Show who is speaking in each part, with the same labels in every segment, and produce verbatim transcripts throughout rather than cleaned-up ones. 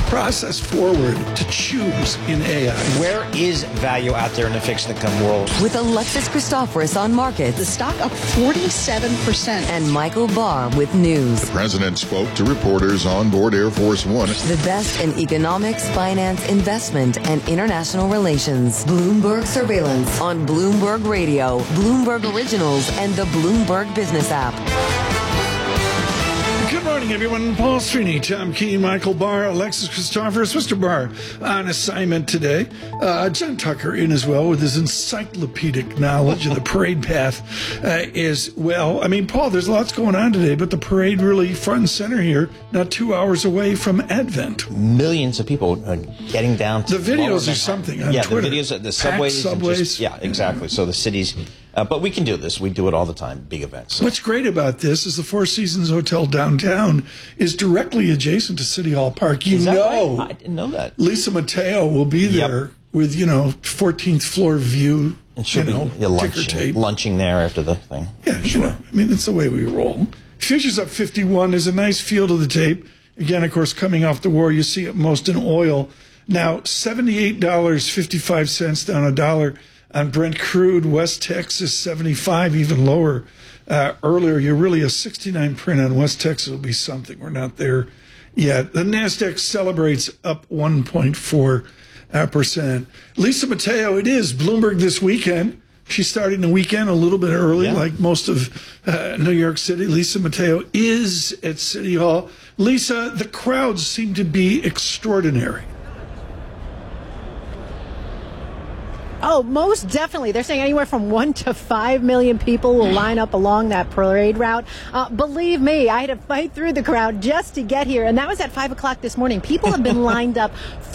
Speaker 1: process forward to choose in A I.
Speaker 2: Where is value out there in the fixed income world?
Speaker 3: With Alexis Christoforous on markets,
Speaker 4: the stock up forty-seven percent.
Speaker 3: And Michael Barr with news.
Speaker 5: The president spoke to reporters on board Air Force One.
Speaker 3: The best in economics, finance, investment, and international relations. Bloomberg Surveillance on Bloomberg Radio, Bloomberg Originals, and the Bloomberg Business app.
Speaker 1: Good morning, everyone. Paul Srini, Tom Keene, Michael Barr, Alexis Christoforous. Mister Barr on assignment today. Uh, John Tucker in as well with his encyclopedic knowledge of the parade path uh, as well. I mean, Paul, there's lots going on today, but the parade really front and center here, not two hours away from Advent.
Speaker 2: Millions of people are getting down to
Speaker 1: the videos are something on
Speaker 2: yeah,
Speaker 1: Twitter.
Speaker 2: the videos, the subways,
Speaker 1: subways.
Speaker 2: Just, yeah, exactly. So the cities. Uh, but we can do this. We do it all the time, big events. So.
Speaker 1: What's great about this is the Four Seasons Hotel downtown is directly adjacent to City Hall Park. You
Speaker 2: is that
Speaker 1: know,
Speaker 2: right? I didn't know that.
Speaker 1: Lisa Mateo will be there yep. with, you know, fourteenth floor view.
Speaker 2: And she'll
Speaker 1: you
Speaker 2: be
Speaker 1: know,
Speaker 2: yeah, lunching, lunching there after the thing.
Speaker 1: Yeah, sure. sure. I mean, it's the way we roll. Futures up fifty-one. There's a nice feel to the tape. Again, of course, coming off the war, you see it most in oil. Now, seventy-eight dollars and fifty-five cents down a dollar. On Brent crude, West Texas seventy-five, even lower. Uh, earlier, you're really a sixty-nine print on West Texas will be something. We're not there yet. The NASDAQ celebrates up one point four percent. Lisa Mateo, it is Bloomberg this weekend. She's starting the weekend a little bit early, yeah. like most of uh, New York City. Lisa Mateo is at City Hall. Lisa, the crowds seem to be extraordinary.
Speaker 4: Oh, most definitely. They're saying anywhere from one to five million people will line up along that parade route. Uh, believe me, I had to fight through the crowd just to get here, and that was at five o'clock this morning. People have been lined up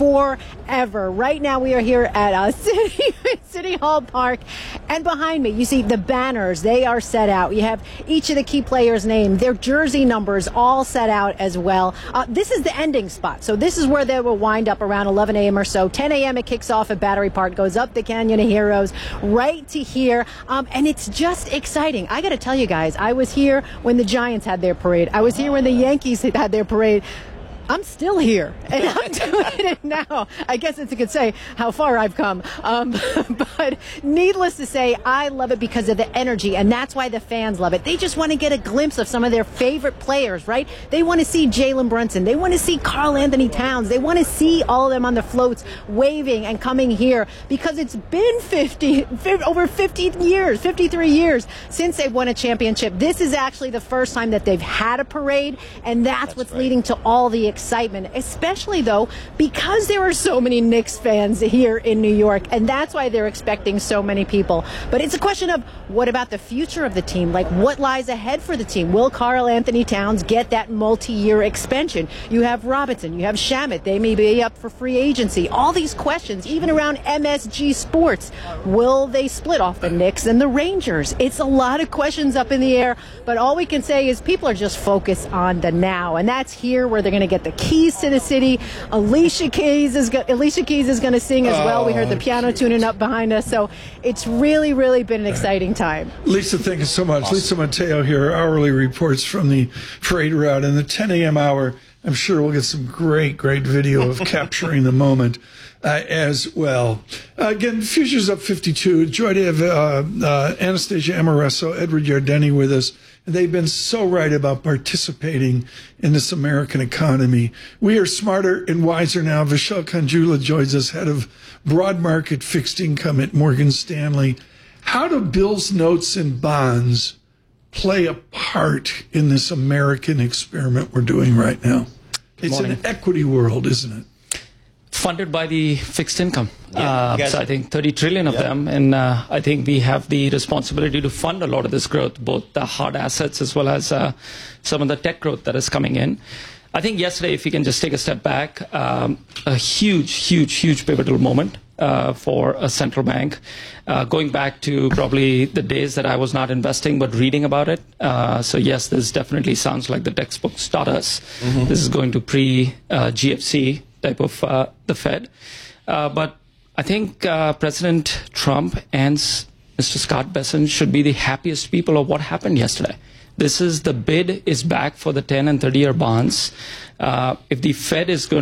Speaker 4: forever. Right now, we are here at uh, City City Hall Park, and behind me, you see the banners. They are set out. You have each of the key players' names, their jersey numbers, all set out as well. Uh, this is the ending spot, so this is where they will wind up around eleven a.m. or so. ten a.m. it kicks off at Battery Park, goes up the Canyon of Heroes right to here, um, and it's just exciting. I got to tell you guys, I was here when the Giants had their parade. I was here when the Yankees had their parade. I'm still here, and I'm doing it now. I guess it's, you could say how far I've come. Um, but needless to say, I love it because of the energy, and that's why the fans love it. They just want to get a glimpse of some of their favorite players, right? They want to see Jalen Brunson. They want to see Karl Anthony Towns. They want to see all of them on the floats waving and coming here because it's been fifty, over fifty years, fifty-three years since they've won a championship. This is actually the first time that they've had a parade, and that's, that's what's right. leading to all the excitement, especially though because there are so many Knicks fans here in New York, and that's why they're expecting so many people. But it's a question of what about the future of the team? Like, what lies ahead for the team? Will Karl Anthony Towns get that multi-year extension? You have Robinson, you have Shamet, they may be up for free agency. All these questions, even around M S G Sports. Will they split off the Knicks and the Rangers? It's a lot of questions up in the air, but all we can say is people are just focused on the now, and that's here where they're going to get the keys to the city. Alicia Keys is go- Alicia Keys is going to sing as well. We heard the piano tuning up behind us, so it's really, really been an exciting time.
Speaker 1: Lisa, thank you so much. Awesome. Lisa Mateo here, hourly reports from the parade route in the ten a.m. hour. I'm sure we'll get some great, great video of capturing the moment uh, as well. Uh, again, futures up fifty-two. Joy to have uh, uh, Anastasia Amoreso, Edward Yardeni with us. They've been so right about participating in this American economy. We are smarter and wiser now. Vishal Kanjula joins us, head of broad market fixed income at Morgan Stanley. How do bills, notes, and bonds play a part in this American experiment we're doing right now? It's an equity world, isn't it?
Speaker 6: Funded by the fixed income.
Speaker 2: Yeah,
Speaker 6: uh,
Speaker 2: guys,
Speaker 6: so I think thirty trillion of yeah. them. And uh, I think we have the responsibility to fund a lot of this growth, both the hard assets as well as uh, some of the tech growth that is coming in. I think yesterday, if you can just take a step back, um, a huge, huge, huge pivotal moment uh, for a central bank. Uh, going back to probably the days that I was not investing but reading about it. Uh, so yes, this definitely sounds like the textbooks taught us. Mm-hmm. This is going to pre-G F C type of uh, the Fed. Uh, but I think uh, President Trump and Mister Scott Bessent should be the happiest people of what happened yesterday. This is the bid is back for the ten and thirty year bonds. Uh, if the Fed is going to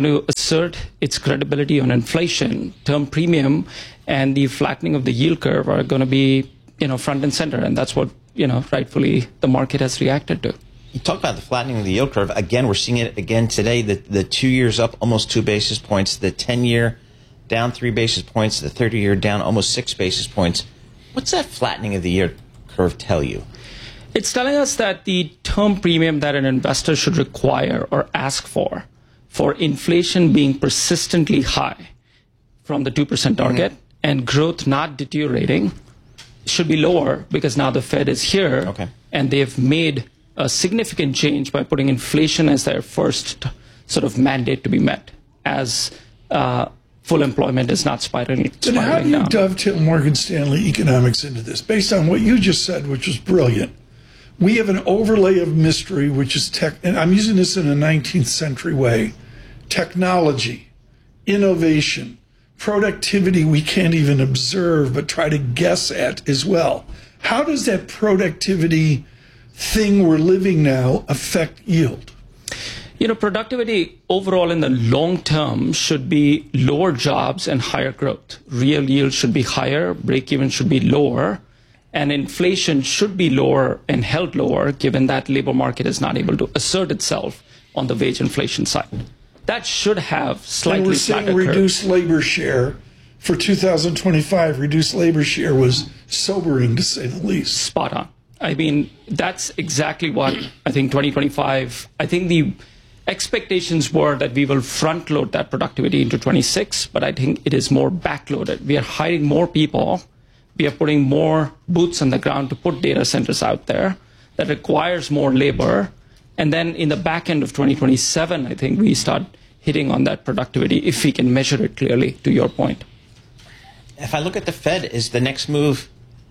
Speaker 6: assert its credibility on inflation, term premium and the flattening of the yield curve are going to be, you know, front and center. And that's what, you know, rightfully the market has reacted to.
Speaker 2: You talk about the flattening of the yield curve. Again, we're seeing it again today. The, the two years up almost two basis points. The ten-year down three basis points. The thirty-year down almost six basis points. What's that flattening of the yield curve tell you?
Speaker 6: It's telling us that the term premium that an investor should require or ask for, for inflation being persistently high from the two percent target mm-hmm. and growth not deteriorating, should be lower because now the Fed is here
Speaker 2: okay.
Speaker 6: and they've made a significant change by putting inflation as their first sort of mandate to be met as uh, full employment is not spiraling, spiraling
Speaker 1: down. How do you
Speaker 6: down.
Speaker 1: dovetail Morgan Stanley economics into this? Based on what you just said, which was brilliant, we have an overlay of mystery, which is tech, and I'm using this in a nineteenth century way, technology, innovation, productivity we can't even observe but try to guess at as well. How does that productivity thing we're living now affect yield?
Speaker 6: You know, productivity overall in the long term should be lower jobs and higher growth. Real yield should be higher, break-even should be lower, and inflation should be lower and held lower given that labor market is not able to assert itself on the wage inflation side. That should have slightly
Speaker 1: and we're saying
Speaker 6: flatter
Speaker 1: reduced
Speaker 6: curve.
Speaker 1: labor share for two thousand twenty-five. Reduced labor share was sobering, to say the least.
Speaker 6: Spot on. I mean, that's exactly what I think twenty twenty-five, I think the expectations were that we will front load that productivity into twenty-six, but I think it is more backloaded. We are hiring more people. We are putting more boots on the ground to put data centers out there. That requires more labor. And then in the back end of twenty twenty-seven, I think we start hitting on that productivity if we can measure it clearly, to your point.
Speaker 2: If I look at the Fed, is the next move,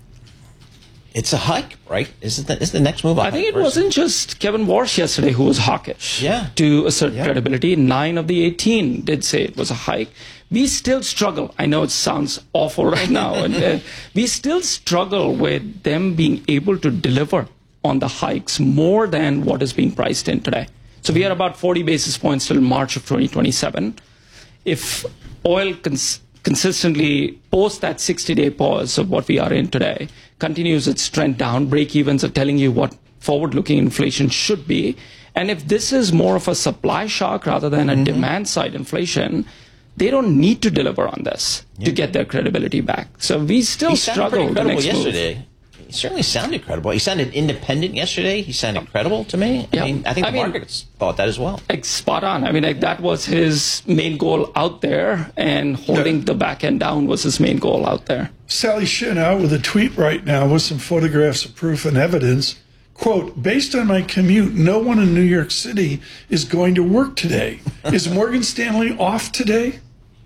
Speaker 2: it's a hike, right? Isn't the, is the next move a
Speaker 6: I
Speaker 2: hike?
Speaker 6: think it wasn't just Kevin Walsh yesterday who was hawkish
Speaker 2: yeah.
Speaker 6: to assert
Speaker 2: yeah.
Speaker 6: credibility. Nine of the eighteen did say it was a hike. We still struggle. I know it sounds awful right now. and uh, we still struggle with them being able to deliver on the hikes more than what is being priced in today. So we are about forty basis points till March of twenty twenty-seven. If oil cons consistently post that sixty-day pause of what we are in today, continues its trend down, break-evens are telling you what forward-looking inflation should be. And if this is more of a supply shock rather than a mm-hmm. demand-side inflation, they don't need to deliver on this yeah. to get their credibility back. So we still
Speaker 2: he
Speaker 6: struggle with the next
Speaker 2: yesterday.
Speaker 6: move.
Speaker 2: He certainly sounded credible. He sounded independent yesterday. He sounded credible to me. I
Speaker 6: yeah.
Speaker 2: mean, I think
Speaker 6: I
Speaker 2: the
Speaker 6: mean,
Speaker 2: markets thought that as well.
Speaker 6: Like, spot on. I mean, like, that was his main goal out there, and holding yeah. the back end down was his main goal out there.
Speaker 1: Sally Shin out with a tweet right now with some photographs of proof and evidence. Quote, based on my commute, no one in New York City is going to work today. Is Morgan Stanley off today?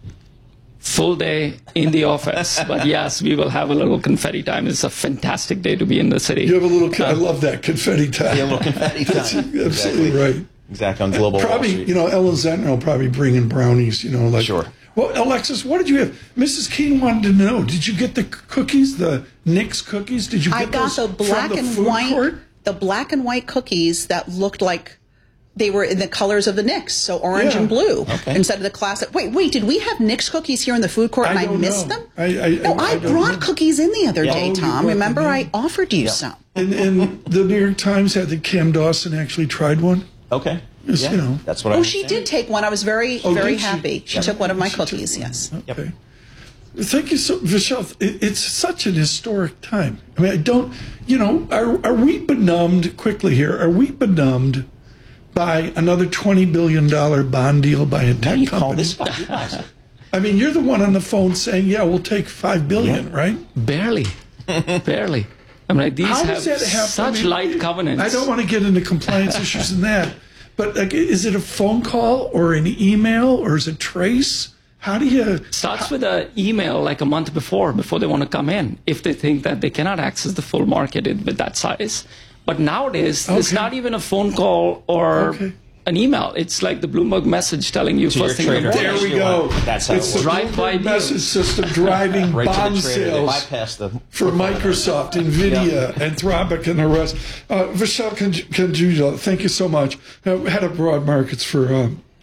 Speaker 6: Full day in the office, but yes, we will have a little confetti time. It's a fantastic day to be in the city.
Speaker 1: You have a little, I love that, confetti time.
Speaker 2: Yeah, a little confetti time.
Speaker 1: That's absolutely
Speaker 2: exactly.
Speaker 1: right.
Speaker 2: Exactly, on Global
Speaker 1: Probably,
Speaker 2: Wall Street.
Speaker 1: you know, Ellen Zentner will probably bring in brownies, you know, like.
Speaker 2: Sure.
Speaker 1: Well, Alexis, what did you have? Missus Keene wanted to know, did you get the cookies, the Nick's cookies? Did you get
Speaker 7: I got
Speaker 1: those
Speaker 7: the black
Speaker 1: from the
Speaker 7: and
Speaker 1: food
Speaker 7: white,
Speaker 1: court?
Speaker 7: the black and white cookies that looked like they were in the colors of the Knicks, so orange
Speaker 1: Yeah.
Speaker 7: and blue,
Speaker 2: Okay.
Speaker 7: instead of the classic. Wait, wait, did we have Knicks cookies here in the food court and
Speaker 1: I
Speaker 7: I,
Speaker 1: don't
Speaker 7: missed
Speaker 1: know.
Speaker 7: them?
Speaker 1: I, I,
Speaker 7: no, I,
Speaker 1: I, I don't
Speaker 7: brought
Speaker 1: know.
Speaker 7: cookies in the other
Speaker 2: Yeah.
Speaker 7: day,
Speaker 1: Oh, you
Speaker 7: Tom.
Speaker 1: brought
Speaker 7: Remember,
Speaker 1: them
Speaker 7: I
Speaker 1: in?
Speaker 7: offered you
Speaker 2: Yeah.
Speaker 7: some.
Speaker 1: And, and the New York Times had that Cam Dawson actually tried one.
Speaker 2: Okay.
Speaker 1: Yes,
Speaker 2: yeah.
Speaker 1: you know.
Speaker 2: That's what I
Speaker 7: Oh,
Speaker 2: was
Speaker 7: she
Speaker 2: saying.
Speaker 7: did take one. I was very,
Speaker 1: Oh,
Speaker 7: very
Speaker 1: did she?
Speaker 7: happy. She
Speaker 2: Yeah.
Speaker 7: took one of my
Speaker 1: She took
Speaker 7: cookies,
Speaker 1: one.
Speaker 7: yes.
Speaker 1: Okay. Thank you so, Vishal. It, it's such an historic time. I mean, I don't, you know, are, are we benumbed, quickly here, are we benumbed by another twenty billion dollar bond deal by a
Speaker 2: How
Speaker 1: tech
Speaker 2: do you
Speaker 1: company?
Speaker 2: call this spot? You guys-
Speaker 1: I mean, you're the one on the phone saying, yeah, we'll take five billion dollars,
Speaker 2: Yeah.
Speaker 1: right?
Speaker 6: Barely. Barely. I mean, like, these
Speaker 1: How
Speaker 6: have
Speaker 1: does that happen?
Speaker 6: such
Speaker 1: I mean,
Speaker 6: light covenants.
Speaker 1: I don't want to get into compliance issues in that, but like, is it a phone call or an email or is it trace? How do you...
Speaker 6: Starts with an email like a month before, before they want to come in, if they think that they cannot access the full market with that size. But nowadays, it's
Speaker 1: Okay.
Speaker 6: not even a phone call or
Speaker 1: Okay.
Speaker 6: an email. It's like the Bloomberg message telling you
Speaker 2: To
Speaker 6: first
Speaker 2: your
Speaker 6: thing in the
Speaker 2: trader.
Speaker 6: morning.
Speaker 1: There we go.
Speaker 2: That's how it
Speaker 1: it's the
Speaker 2: works.
Speaker 6: Drive-by
Speaker 1: Bloomberg
Speaker 6: deal.
Speaker 1: message system driving
Speaker 2: Right to
Speaker 1: bond
Speaker 2: the trader. They
Speaker 1: sales
Speaker 2: bypass the
Speaker 1: for Microsoft, NVIDIA, Anthropic, and the rest. Uh, Vishal Kanjuja, thank you so much. Uh, head of broad markets for uh,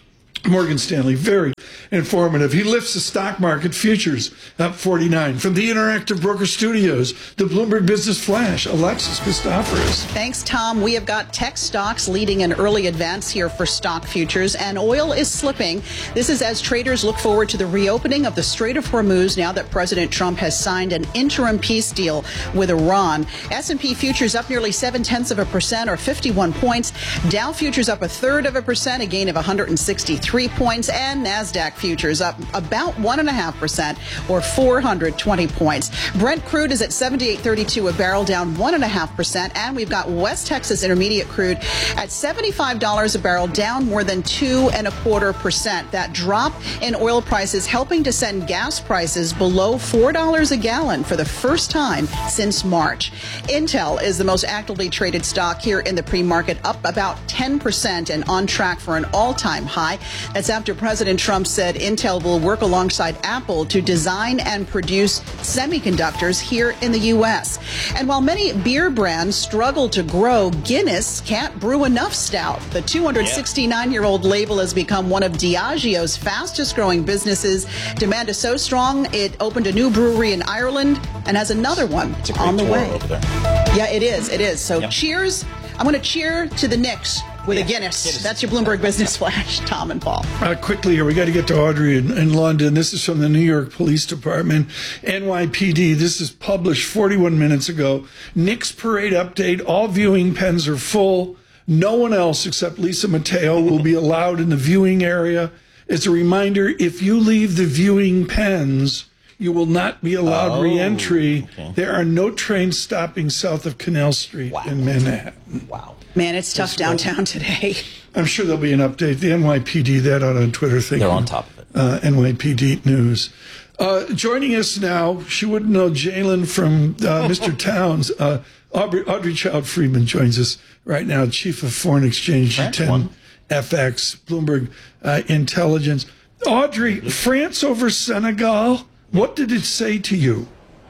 Speaker 1: Morgan Stanley, very informative. He lifts the stock market futures up forty-nine. From the Interactive Broker Studios, the Bloomberg Business Flash, Alexis Christoforous.
Speaker 7: Thanks, Tom. We have got tech stocks leading an early advance here for stock futures, and oil is slipping. This is as traders look forward to the reopening of the Strait of Hormuz now that President Trump has signed an interim peace deal with Iran. S and P futures up nearly seven-tenths of a percent or fifty-one points. Dow futures up a third of a percent, a gain of one hundred sixty-three points, and NASDAQ futures up about one and a half percent or four hundred twenty points. Brent crude is at seventy-eight thirty-two a barrel, down one and a half percent, and we've got West Texas Intermediate crude at seventy-five dollars a barrel, down more than two and a quarter percent. That drop in oil prices helping to send gas prices below four dollars a gallon for the first time since March. Intel is the most actively traded stock here in the pre-market, up about ten percent and on track for an all-time high. That's after President Trump said Intel will work alongside Apple to design and produce semiconductors here in the U S. And while many beer brands struggle to grow, Guinness can't brew enough stout. The two hundred sixty-nine-year-old label has become one of Diageo's fastest-growing businesses. Demand is so strong, it opened a new brewery in Ireland and has another one on the way.
Speaker 2: Over there.
Speaker 7: Yeah, it is. It is. So
Speaker 2: yep.
Speaker 7: Cheers. I'm going to cheer to the Knicks with yeah. a Guinness. Guinness. That's your Bloomberg Business Flash, Tom and Paul.
Speaker 1: Uh, quickly here, we got to get to Audrey in, in London. This is from the New York Police Department, N Y P D. This is published forty-one minutes ago. Knicks parade update. All viewing pens are full. No one else except Lisa Mateo will be allowed in the viewing area. It's a reminder, if you leave the viewing pens, you will not be allowed oh, re-entry. Okay. There are no trains stopping south of Canal Street wow. in Manhattan.
Speaker 7: Wow. Man, it's tough downtown today.
Speaker 1: I'm sure there'll be an update. The N Y P D, that out on Twitter. Thank
Speaker 2: They're
Speaker 1: you.
Speaker 2: on top of it.
Speaker 1: Uh, N Y P D News. Uh, joining us now, she wouldn't know Jalen from uh, Mister Towns. Uh, Audrey, Audrey Child-Friedman joins us right now, Chief of Foreign Exchange, G ten F X, Bloomberg uh, Intelligence. Audrey, France over Senegal, what did it say to you?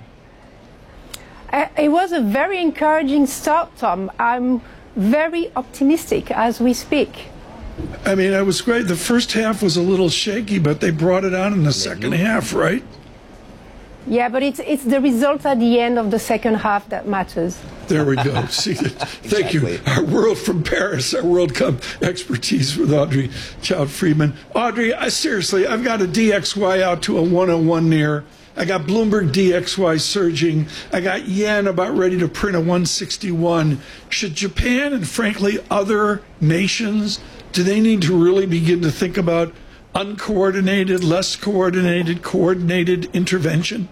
Speaker 8: Uh, it was a very encouraging start, Tom. I'm very optimistic as we speak.
Speaker 1: I mean, it was great. The first half was a little shaky, but they brought it on in the second half, right?
Speaker 8: Yeah, but it's it's the result at the end of the second half that matters.
Speaker 1: There we go. See, thank you. Our World from Paris, our World Cup expertise with Audrey Child-Friedman. Audrey, I, seriously, I've got a D X Y out to a one oh one near. I got Bloomberg D X Y surging. I got yen about ready to print a one sixty-one. Should Japan and, frankly, other nations, do they need to really begin to think about uncoordinated, less coordinated, coordinated intervention?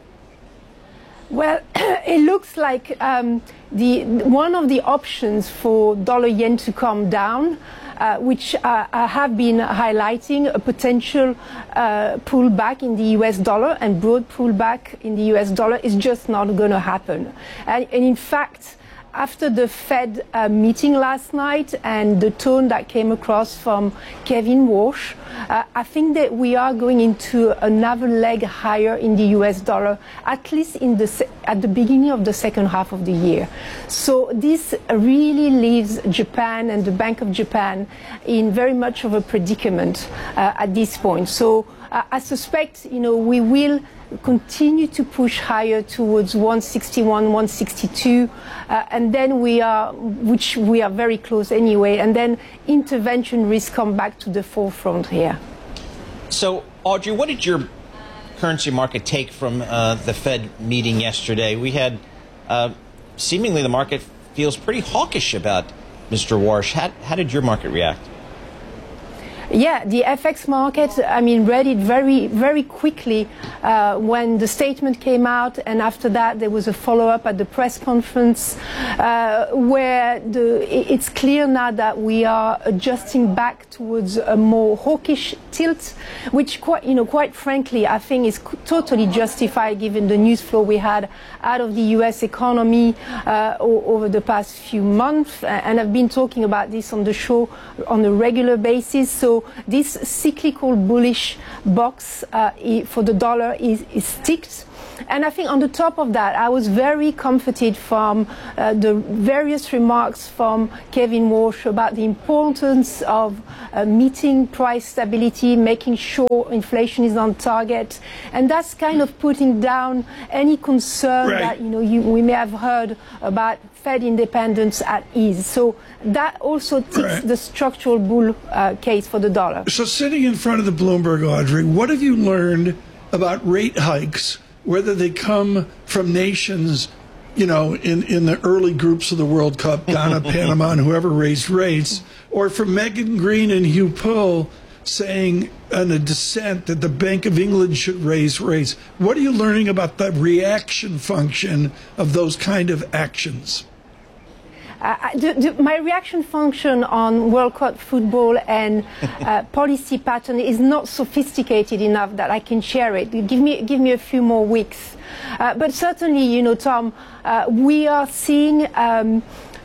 Speaker 8: Well, it looks like um, the one of the options for dollar yen to come down, uh, which uh, I have been highlighting, a potential uh, pullback in the U S dollar and broad pullback in the U S dollar, is just not going to happen. And, and in fact, after the Fed uh, meeting last night and the tone that came across from Kevin Walsh, uh, I think that we are going into another leg higher in the U S dollar, at least in the se- at the beginning of the second half of the year. So this really leaves Japan and the Bank of Japan in very much of a predicament uh, at this point. So uh, I suspect, you know, we will continue to push higher towards one sixty-one, one sixty-two, uh, and then we are, which we are very close anyway, and then intervention risks come back to the forefront here.
Speaker 2: So, Audrey, what did your currency market take from uh, the Fed meeting yesterday? We had, uh, seemingly the market feels pretty hawkish about Mister Walsh. How, how did your market react?
Speaker 8: Yeah, the F X market, I mean, read it very, very quickly uh, when the statement came out, and after that there was a follow-up at the press conference uh, where the, it's clear now that we are adjusting back towards a more hawkish tilt, which, quite, you know, quite frankly, I think is totally justified given the news flow we had out of the U S economy uh, over the past few months, and I've been talking about this on the show on a regular basis. So this cyclical bullish box uh, for the dollar is, is ticked. and I think on the top of that, I was very comforted from uh, the various remarks from Kevin Walsh about the importance of uh, meeting price stability, making sure inflation is on target, and that's kind of putting down any concern
Speaker 1: right.
Speaker 8: that you know you, we may have heard about Fed independence at ease. So that also takes
Speaker 1: right.
Speaker 8: the structural bull uh, case for the dollar.
Speaker 1: So sitting in front of the Bloomberg, Audrey, what have you learned about rate hikes, whether they come from nations, you know, in, in the early groups of the World Cup, Ghana, Panama, and whoever raised rates, or from Megan Green and Hugh Pull saying in a dissent that the Bank of England should raise rates? What are you learning about the reaction function of those kind of actions?
Speaker 8: Uh, the, the, my reaction function on World Cup football and uh, policy pattern is not sophisticated enough that I can share it. Give me, give me a few more weeks. Uh, but certainly, you know, Tom, uh, we are seeing um,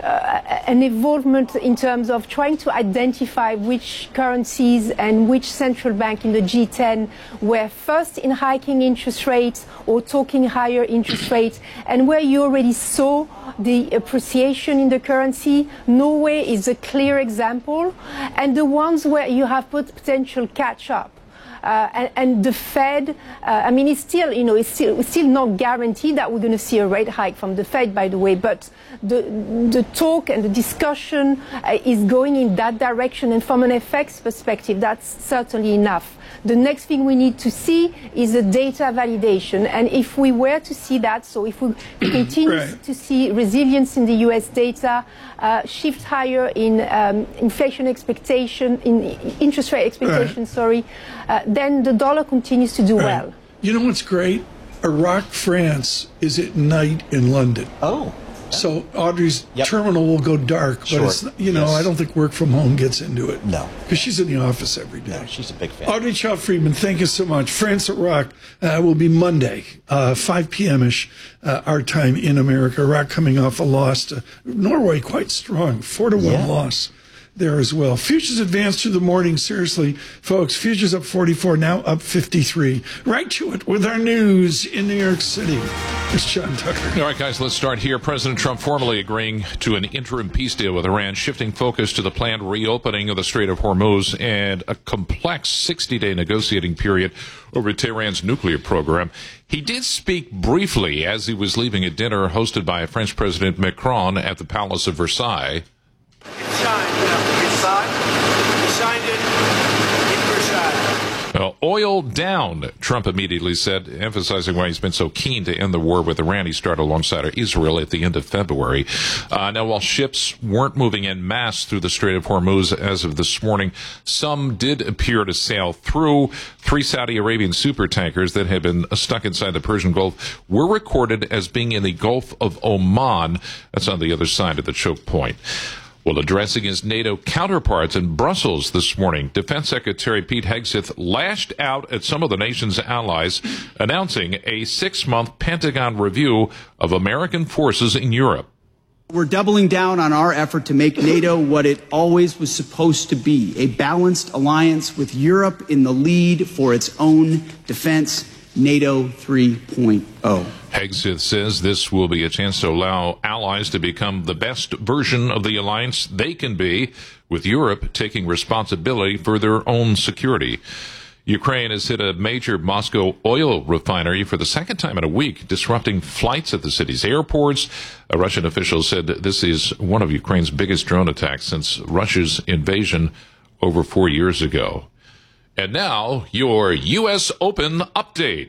Speaker 8: uh, an evolvement in terms of trying to identify which currencies and which central bank in the G ten were first in hiking interest rates or talking higher interest rates, and where you already saw the appreciation in the currency. Norway is a clear example, and the ones where you have put potential catch up. Uh, and, and the Fed, uh, I mean, it's still, you know, it's still, it's still not guaranteed that we're going to see a rate hike from the Fed, by the way, but the, the talk and the discussion uh, is going in that direction, and from an F X perspective, that's certainly enough. The next thing we need to see is a data validation, and if we were to see that, so if we continue
Speaker 1: right.
Speaker 8: to see resilience in the U S data, uh, shift higher in um, inflation expectation, in interest rate expectation, right. sorry, uh, then the dollar continues to do right. well.
Speaker 1: You know what's great? Iraq, France is at night in London.
Speaker 2: Oh.
Speaker 1: So Audrey's
Speaker 2: yep.
Speaker 1: terminal will go dark, but
Speaker 2: sure.
Speaker 1: it's, you know,
Speaker 2: yes.
Speaker 1: I don't think work from home gets into it.
Speaker 2: No.
Speaker 1: Because she's in the office every day.
Speaker 2: No, she's a big fan.
Speaker 1: Audrey Child-Friedman, thank you so much. France at Rock uh, will be Monday, uh, five p.m.-ish, uh, our time in America. Rock coming off a loss to Norway, quite strong, four to one
Speaker 2: yeah.
Speaker 1: loss there as well. Futures advanced through the morning. Seriously, folks, futures up forty-four, now up fifty-three. Right to it with our news in New York City. It's John Tucker.
Speaker 9: All right, guys, let's start here. President Trump formally agreeing to an interim peace deal with Iran, shifting focus to the planned reopening of the Strait of Hormuz and a complex sixty-day negotiating period over Tehran's nuclear program. He did speak briefly as he was leaving a dinner hosted by French President Macron at the Palace of Versailles.
Speaker 10: It's signed. It's signed. He signed it in Versailles.
Speaker 9: Well, oil down, Trump immediately said, emphasizing why he's been so keen to end the war with Iran. He started alongside Israel at the end of February. Uh, now, while ships weren't moving en masse through the Strait of Hormuz as of this morning, some did appear to sail through. Three Saudi Arabian supertankers that had been stuck inside the Persian Gulf were recorded as being in the Gulf of Oman. That's on the other side of the choke point. Well, addressing his NATO counterparts in Brussels this morning, Defense Secretary Pete Hegseth lashed out at some of the nation's allies, announcing a six-month Pentagon review of American forces in Europe.
Speaker 11: We're doubling down on our effort to make NATO what it always was supposed to be, a balanced alliance with Europe in the lead for its own defense, NATO three point oh.
Speaker 9: Hegseth says this will be a chance to allow allies to become the best version of the alliance they can be, with Europe taking responsibility for their own security. Ukraine has hit a major Moscow oil refinery for the second time in a week, disrupting flights at the city's airports. A Russian official said this is one of Ukraine's biggest drone attacks since Russia's invasion over four years ago. And now, your U S Open update.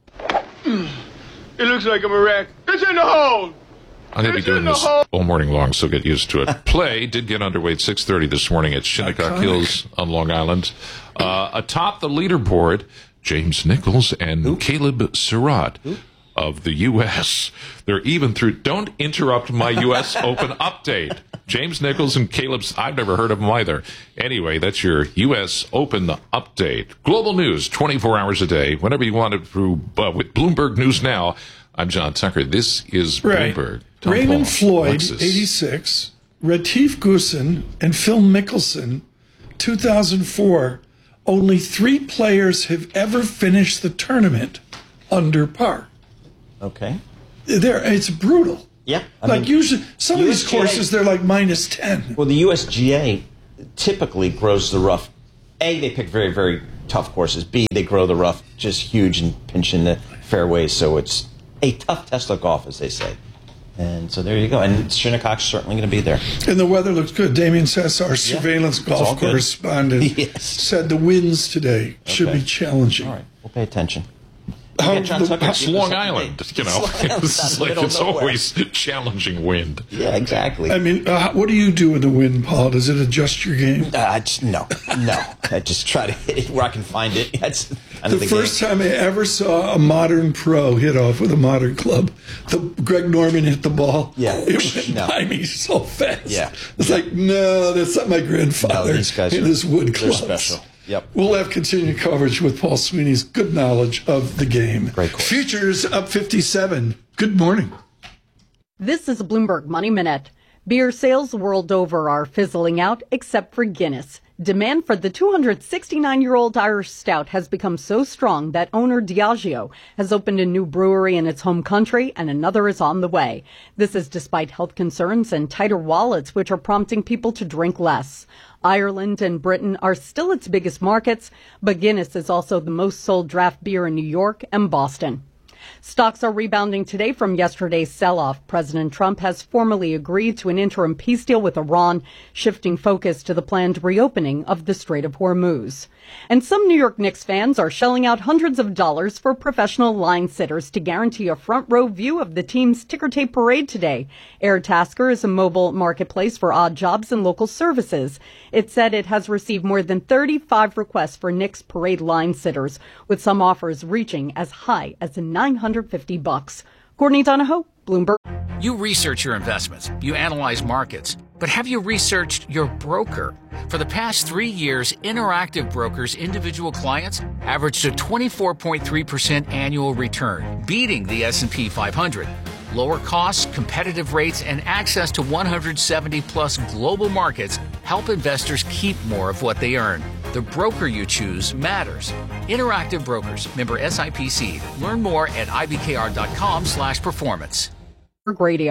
Speaker 10: It looks like a miracle. It's in the hole.
Speaker 9: I'm going to be doing this all morning long, so get used to it. Play did get underway at six thirty this morning at Shinnecock Hills on Long Island. Uh, atop the leaderboard, James Nichols and Ooh. Caleb Surratt Ooh. of the U S They're even through. Don't interrupt my U S Open update. James Nichols and Caleb's, I've never heard of them either. Anyway, that's your U S Open update. Global news, twenty-four hours a day, whenever you want it through uh, with Bloomberg News Now. I'm John Tucker. This is
Speaker 1: right.
Speaker 9: Bloomberg. Tom
Speaker 1: Raymond
Speaker 9: Paul,
Speaker 1: Floyd,
Speaker 9: Lexus.
Speaker 1: eighty-six, Retief Goosen, and Phil Mickelson, two thousand four. Only three players have ever finished the tournament under par.
Speaker 2: Okay.
Speaker 1: There, it's brutal.
Speaker 2: Yeah. I
Speaker 1: like
Speaker 2: mean,
Speaker 1: usually, some
Speaker 2: U S G A,
Speaker 1: of these courses, they're like minus ten.
Speaker 2: Well, the U S G A typically grows the rough. A, they pick very, very tough courses. B, they grow the rough just huge and pinch in the fairways. So it's a tough Tesla golf, as they say. And so there you go. And Shinnecock's certainly going to be there.
Speaker 1: And the weather looks good. Damien Sess, our surveillance
Speaker 2: yeah,
Speaker 1: golf correspondent,
Speaker 2: yes.
Speaker 1: said the winds today okay. should be challenging.
Speaker 2: All right. We'll pay attention.
Speaker 9: How, John Tucker, it's Long Island, you know. It's, like, it's always challenging wind.
Speaker 2: Yeah, exactly.
Speaker 1: I mean, uh, what do you do in the wind, Paul? Does it adjust your game?
Speaker 2: Uh, just, no, no. I just try to hit it where I can find it. That's
Speaker 1: the, the first game. time I ever saw a modern pro hit off with a modern club, the Greg Norman hit the ball.
Speaker 2: Yeah,
Speaker 1: it went
Speaker 2: no.
Speaker 1: by me so fast.
Speaker 2: Yeah,
Speaker 1: it's
Speaker 2: yeah.
Speaker 1: like no, that's not my grandfather.
Speaker 2: No, these guys
Speaker 1: in
Speaker 2: are,
Speaker 1: his wood clubs.
Speaker 2: They're special. Yep.
Speaker 1: We'll have continued coverage with Paul Sweeney's good knowledge of the game.
Speaker 2: Great course.
Speaker 1: Futures up fifty-seven. Good morning.
Speaker 12: This is Bloomberg Money Minute. Beer sales world over are fizzling out, except for Guinness. Demand for the two hundred sixty-nine-year-old Irish stout has become so strong that owner Diageo has opened a new brewery in its home country, and another is on the way. This is despite health concerns and tighter wallets, which are prompting people to drink less. Ireland and Britain are still its biggest markets, but Guinness is also the most sold draft beer in New York and Boston. Stocks are rebounding today from yesterday's sell-off. President Trump has formally agreed to an interim peace deal with Iran, shifting focus to the planned reopening of the Strait of Hormuz. And some New York Knicks fans are shelling out hundreds of dollars for professional line sitters to guarantee a front-row view of the team's ticker tape parade today. Airtasker is a mobile marketplace for odd jobs and local services. It said it has received more than thirty-five requests for Knicks parade line sitters, with some offers reaching as high as nine hundred fifty bucks. Courtney Donahoe, Bloomberg.
Speaker 13: You research your investments, you analyze markets, but have you researched your broker? For the past three years, Interactive Brokers' individual clients averaged a twenty-four point three percent annual return, beating the S and P five hundred. Lower costs, competitive rates, and access to one hundred seventy plus global markets help investors keep more of what they earn. The broker you choose matters. Interactive Brokers, member S I P C. Learn more at I B K R dot com slash performance.
Speaker 12: Radio.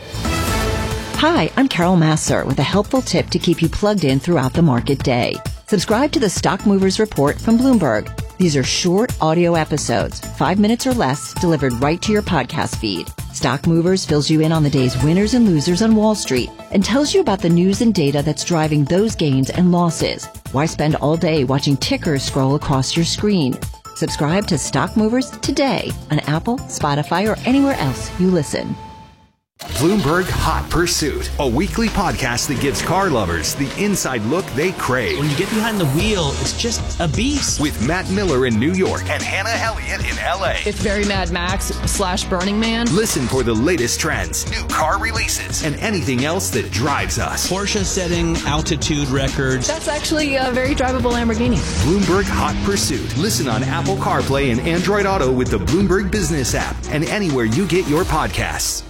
Speaker 14: Hi, I'm Carol Masser with a helpful tip to keep you plugged in throughout the market day. Subscribe to the Stock Movers Report from Bloomberg. These are short audio episodes, five minutes or less, delivered right to your podcast feed. Stock Movers fills you in on the day's winners and losers on Wall Street and tells you about the news and data that's driving those gains and losses. Why spend all day watching tickers scroll across your screen? Subscribe to Stock Movers today on Apple, Spotify, or anywhere else you listen.
Speaker 15: Bloomberg Hot Pursuit, a weekly podcast that gives car lovers the inside look they crave.
Speaker 16: When you get behind the wheel, it's just a beast.
Speaker 15: With Matt Miller in New York and Hannah Elliott in L A.
Speaker 17: It's very Mad Max slash Burning Man.
Speaker 15: Listen for the latest trends, new car releases, and anything else that drives us.
Speaker 16: Porsche setting altitude records.
Speaker 17: That's actually a very drivable Lamborghini.
Speaker 15: Bloomberg Hot Pursuit. Listen on Apple CarPlay and Android Auto with the Bloomberg Business app and anywhere you get your podcasts.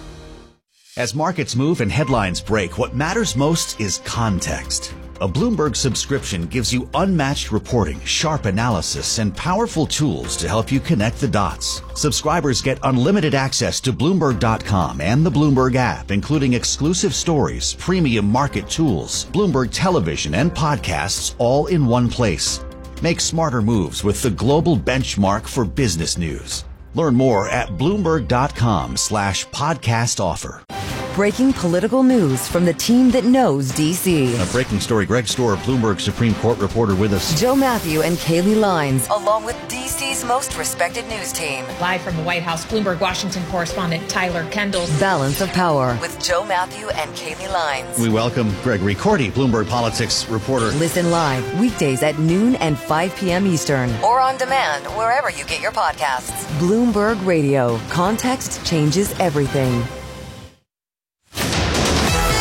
Speaker 18: As markets move and headlines break, what matters most is context. A Bloomberg subscription gives you unmatched reporting, sharp analysis, and powerful tools to help you connect the dots. Subscribers get unlimited access to Bloomberg dot com and the Bloomberg app, including exclusive stories, premium market tools, Bloomberg television, and podcasts all in one place. Make smarter moves with the global benchmark for business news. Learn more at Bloomberg dot com slash podcast offer.
Speaker 3: Breaking political news from the team that knows D C.
Speaker 18: A breaking story. Greg Stohr, Bloomberg Supreme Court reporter with us.
Speaker 3: Joe Matthew and Kaylee Lines, along with D C's most respected news team.
Speaker 19: Live from the White House, Bloomberg Washington correspondent Tyler Kendall.
Speaker 3: Balance of Power with Joe Matthew and Kaylee Lines.
Speaker 18: We welcome Gregory Cordy, Bloomberg Politics reporter.
Speaker 3: Listen live weekdays at noon and five p.m. Eastern, or on demand wherever you get your podcasts. Bloomberg Radio. Context changes everything.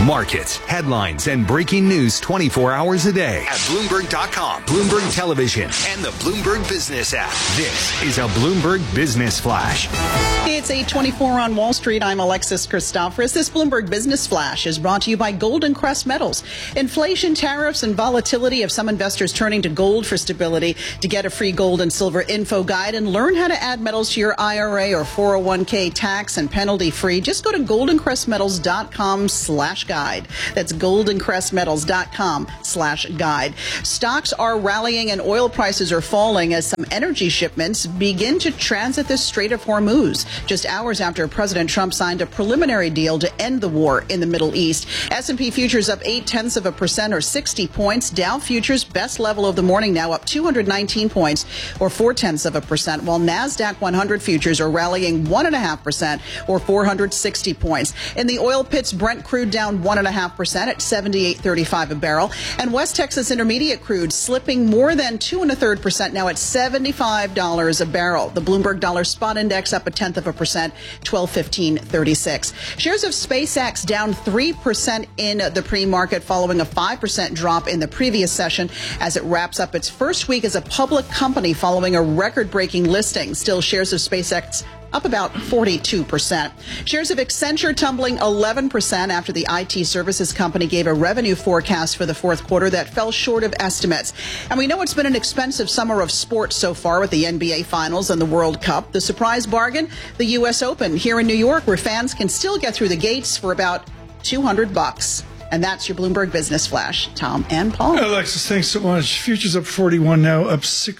Speaker 15: Markets, headlines, and breaking news twenty-four hours a day at Bloomberg dot com, Bloomberg Television, and the Bloomberg Business app. This is a Bloomberg Business Flash.
Speaker 7: It's eight twenty-four on Wall Street. I'm Alexis Christoforous. This Bloomberg Business Flash is brought to you by Golden Crest Metals. Inflation, tariffs, and volatility have some investors turning to gold for stability. To get a free gold and silver info guide and learn how to add metals to your I R A or four oh one k tax and penalty free, just go to golden crest metals dot com slash guide. That's golden crest metals dot com slash guide. Stocks are rallying and oil prices are falling as some energy shipments begin to transit the Strait of Hormuz, just hours after President Trump signed a preliminary deal to end the war in the Middle East. S and P futures up eight tenths of a percent or sixty points. Dow futures best level of the morning now up two hundred nineteen points or four tenths of a percent, while NASDAQ one hundred futures are rallying one and a half percent or four hundred sixty points. In the oil pits, Brent crude down one and a half percent at seventy-eight thirty-five a barrel, and West Texas Intermediate crude slipping more than two and a third percent now at seventy-five dollars a barrel. The Bloomberg Dollar Spot Index up a tenth of a percent, twelve fifteen thirty-six. Shares of SpaceX down three percent in the pre-market following a five percent drop in the previous session as it wraps up its first week as a public company following a record-breaking listing. Still, shares of SpaceX up about forty-two percent. Shares of Accenture tumbling eleven percent after the I T services company gave a revenue forecast for the fourth quarter that fell short of estimates. And we know it's been an expensive summer of sports so far with the N B A Finals and the World Cup. The surprise bargain, the U S Open here in New York, where fans can still get through the gates for about two hundred bucks. And that's your Bloomberg Business Flash. Tom and Paul.
Speaker 1: Alexis, thanks so much. Futures up forty-one now, up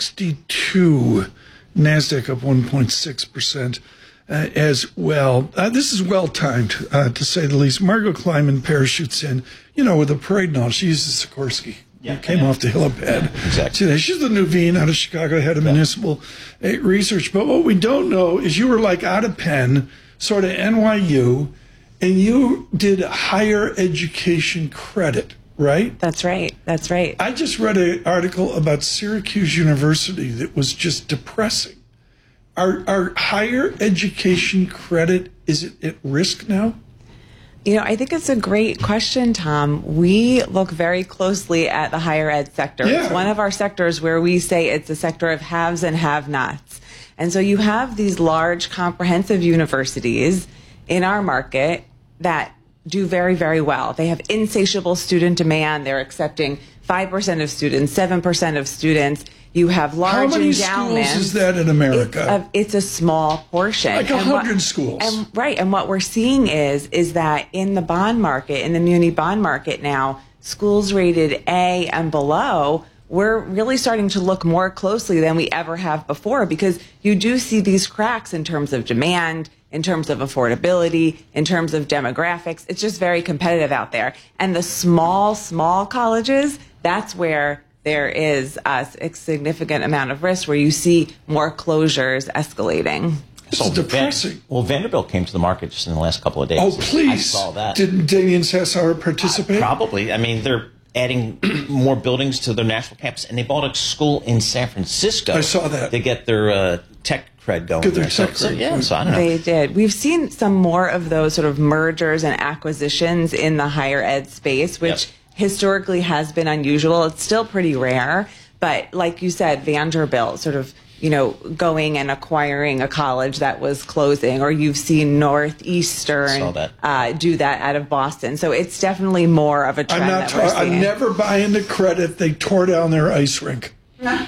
Speaker 1: sixty-two. NASDAQ up one point six percent uh, as well. Uh, this is well-timed, uh, to say the least. Margot Kleiman parachutes in, you know, with the parade and all. She uses Sikorsky. Yeah, came yeah. off the helipad.
Speaker 2: Exactly.
Speaker 1: Today. She's the Nuveen out of Chicago, head of yeah. municipal uh, research. But what we don't know is you were like out of Penn, sort of N Y U, and you did higher education credit. Right?
Speaker 20: That's right. That's right.
Speaker 1: I just read an article about Syracuse University that was just depressing. Our, our higher education credit, is it at risk now?
Speaker 20: You know, I think it's a great question, Tom. We look very closely at the higher ed sector. Yeah. It's one of our sectors where we say it's a sector of haves and have-nots. And so you have these large comprehensive universities in our market that do very, very well. They have insatiable student demand. They're accepting five percent of students, seven percent of students. You have large endowments.
Speaker 1: How many schools is that in America?
Speaker 20: It's a, it's a small portion.
Speaker 1: Like a hundred schools.
Speaker 20: And, right. And what we're seeing is, is that in the bond market, in the muni bond market now, schools rated A and below, we're really starting to look more closely than we ever have before, because you do see these cracks in terms of demand, in terms of affordability, in terms of demographics. It's just very competitive out there. And the small, small colleges, that's where there is a significant amount of risk, where you see more closures escalating.
Speaker 1: It's so depressing.
Speaker 2: Van, well, Vanderbilt came to the market just in the last couple of days.
Speaker 1: Oh, please. I
Speaker 2: saw that.
Speaker 1: Didn't Damien Sassar participate?
Speaker 2: Uh, probably. I mean, they're adding more buildings to their national campus, and they bought a school in San Francisco.
Speaker 1: I saw that.
Speaker 2: To get their uh, tech cred going.
Speaker 1: Get their
Speaker 2: there.
Speaker 1: tech
Speaker 2: so,
Speaker 1: cred.
Speaker 2: So, yeah, so I don't know.
Speaker 20: They did. We've seen some more of those sort of mergers and acquisitions in the higher ed space, which yep. historically has been unusual. It's still pretty rare. But like you said, Vanderbilt sort of, you know, going and acquiring a college that was closing, or you've seen Northeastern
Speaker 2: that.
Speaker 20: Uh, do that out of Boston. So it's definitely more of a trend
Speaker 1: I'm not
Speaker 20: that we're
Speaker 1: ta-
Speaker 20: seeing.
Speaker 1: I never buy into credit. They tore down their ice rink.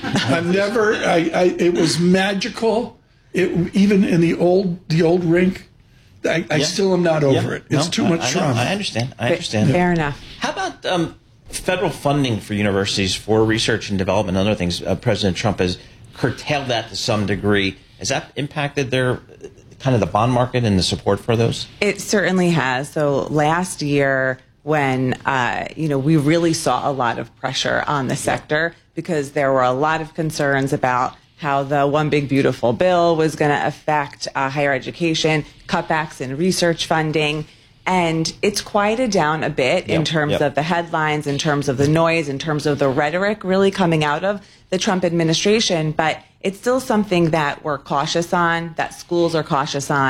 Speaker 1: I never. I, I. It was magical. It even in the old the old rink. I, I
Speaker 2: yeah.
Speaker 1: still am not over
Speaker 2: yeah.
Speaker 1: it. It's
Speaker 2: no,
Speaker 1: too
Speaker 2: I,
Speaker 1: much
Speaker 2: I
Speaker 1: trauma.
Speaker 2: I understand. I understand.
Speaker 20: Fair enough.
Speaker 2: How about um, federal funding for universities for research and development and other things? Uh, President Trump has curtailed that to some degree. Has that impacted their kind of the bond market and the support for those?
Speaker 20: It certainly has. So last year, when uh, you know we really saw a lot of pressure on the sector because there were a lot of concerns about how the One Big Beautiful Bill was going to affect uh, higher education, cutbacks in research funding. And it's quieted down a bit
Speaker 2: yep,
Speaker 20: in terms
Speaker 2: yep.
Speaker 20: of the headlines, in terms of the noise, in terms of the rhetoric really coming out of the Trump administration. But it's still something that we're cautious on, that schools are cautious on.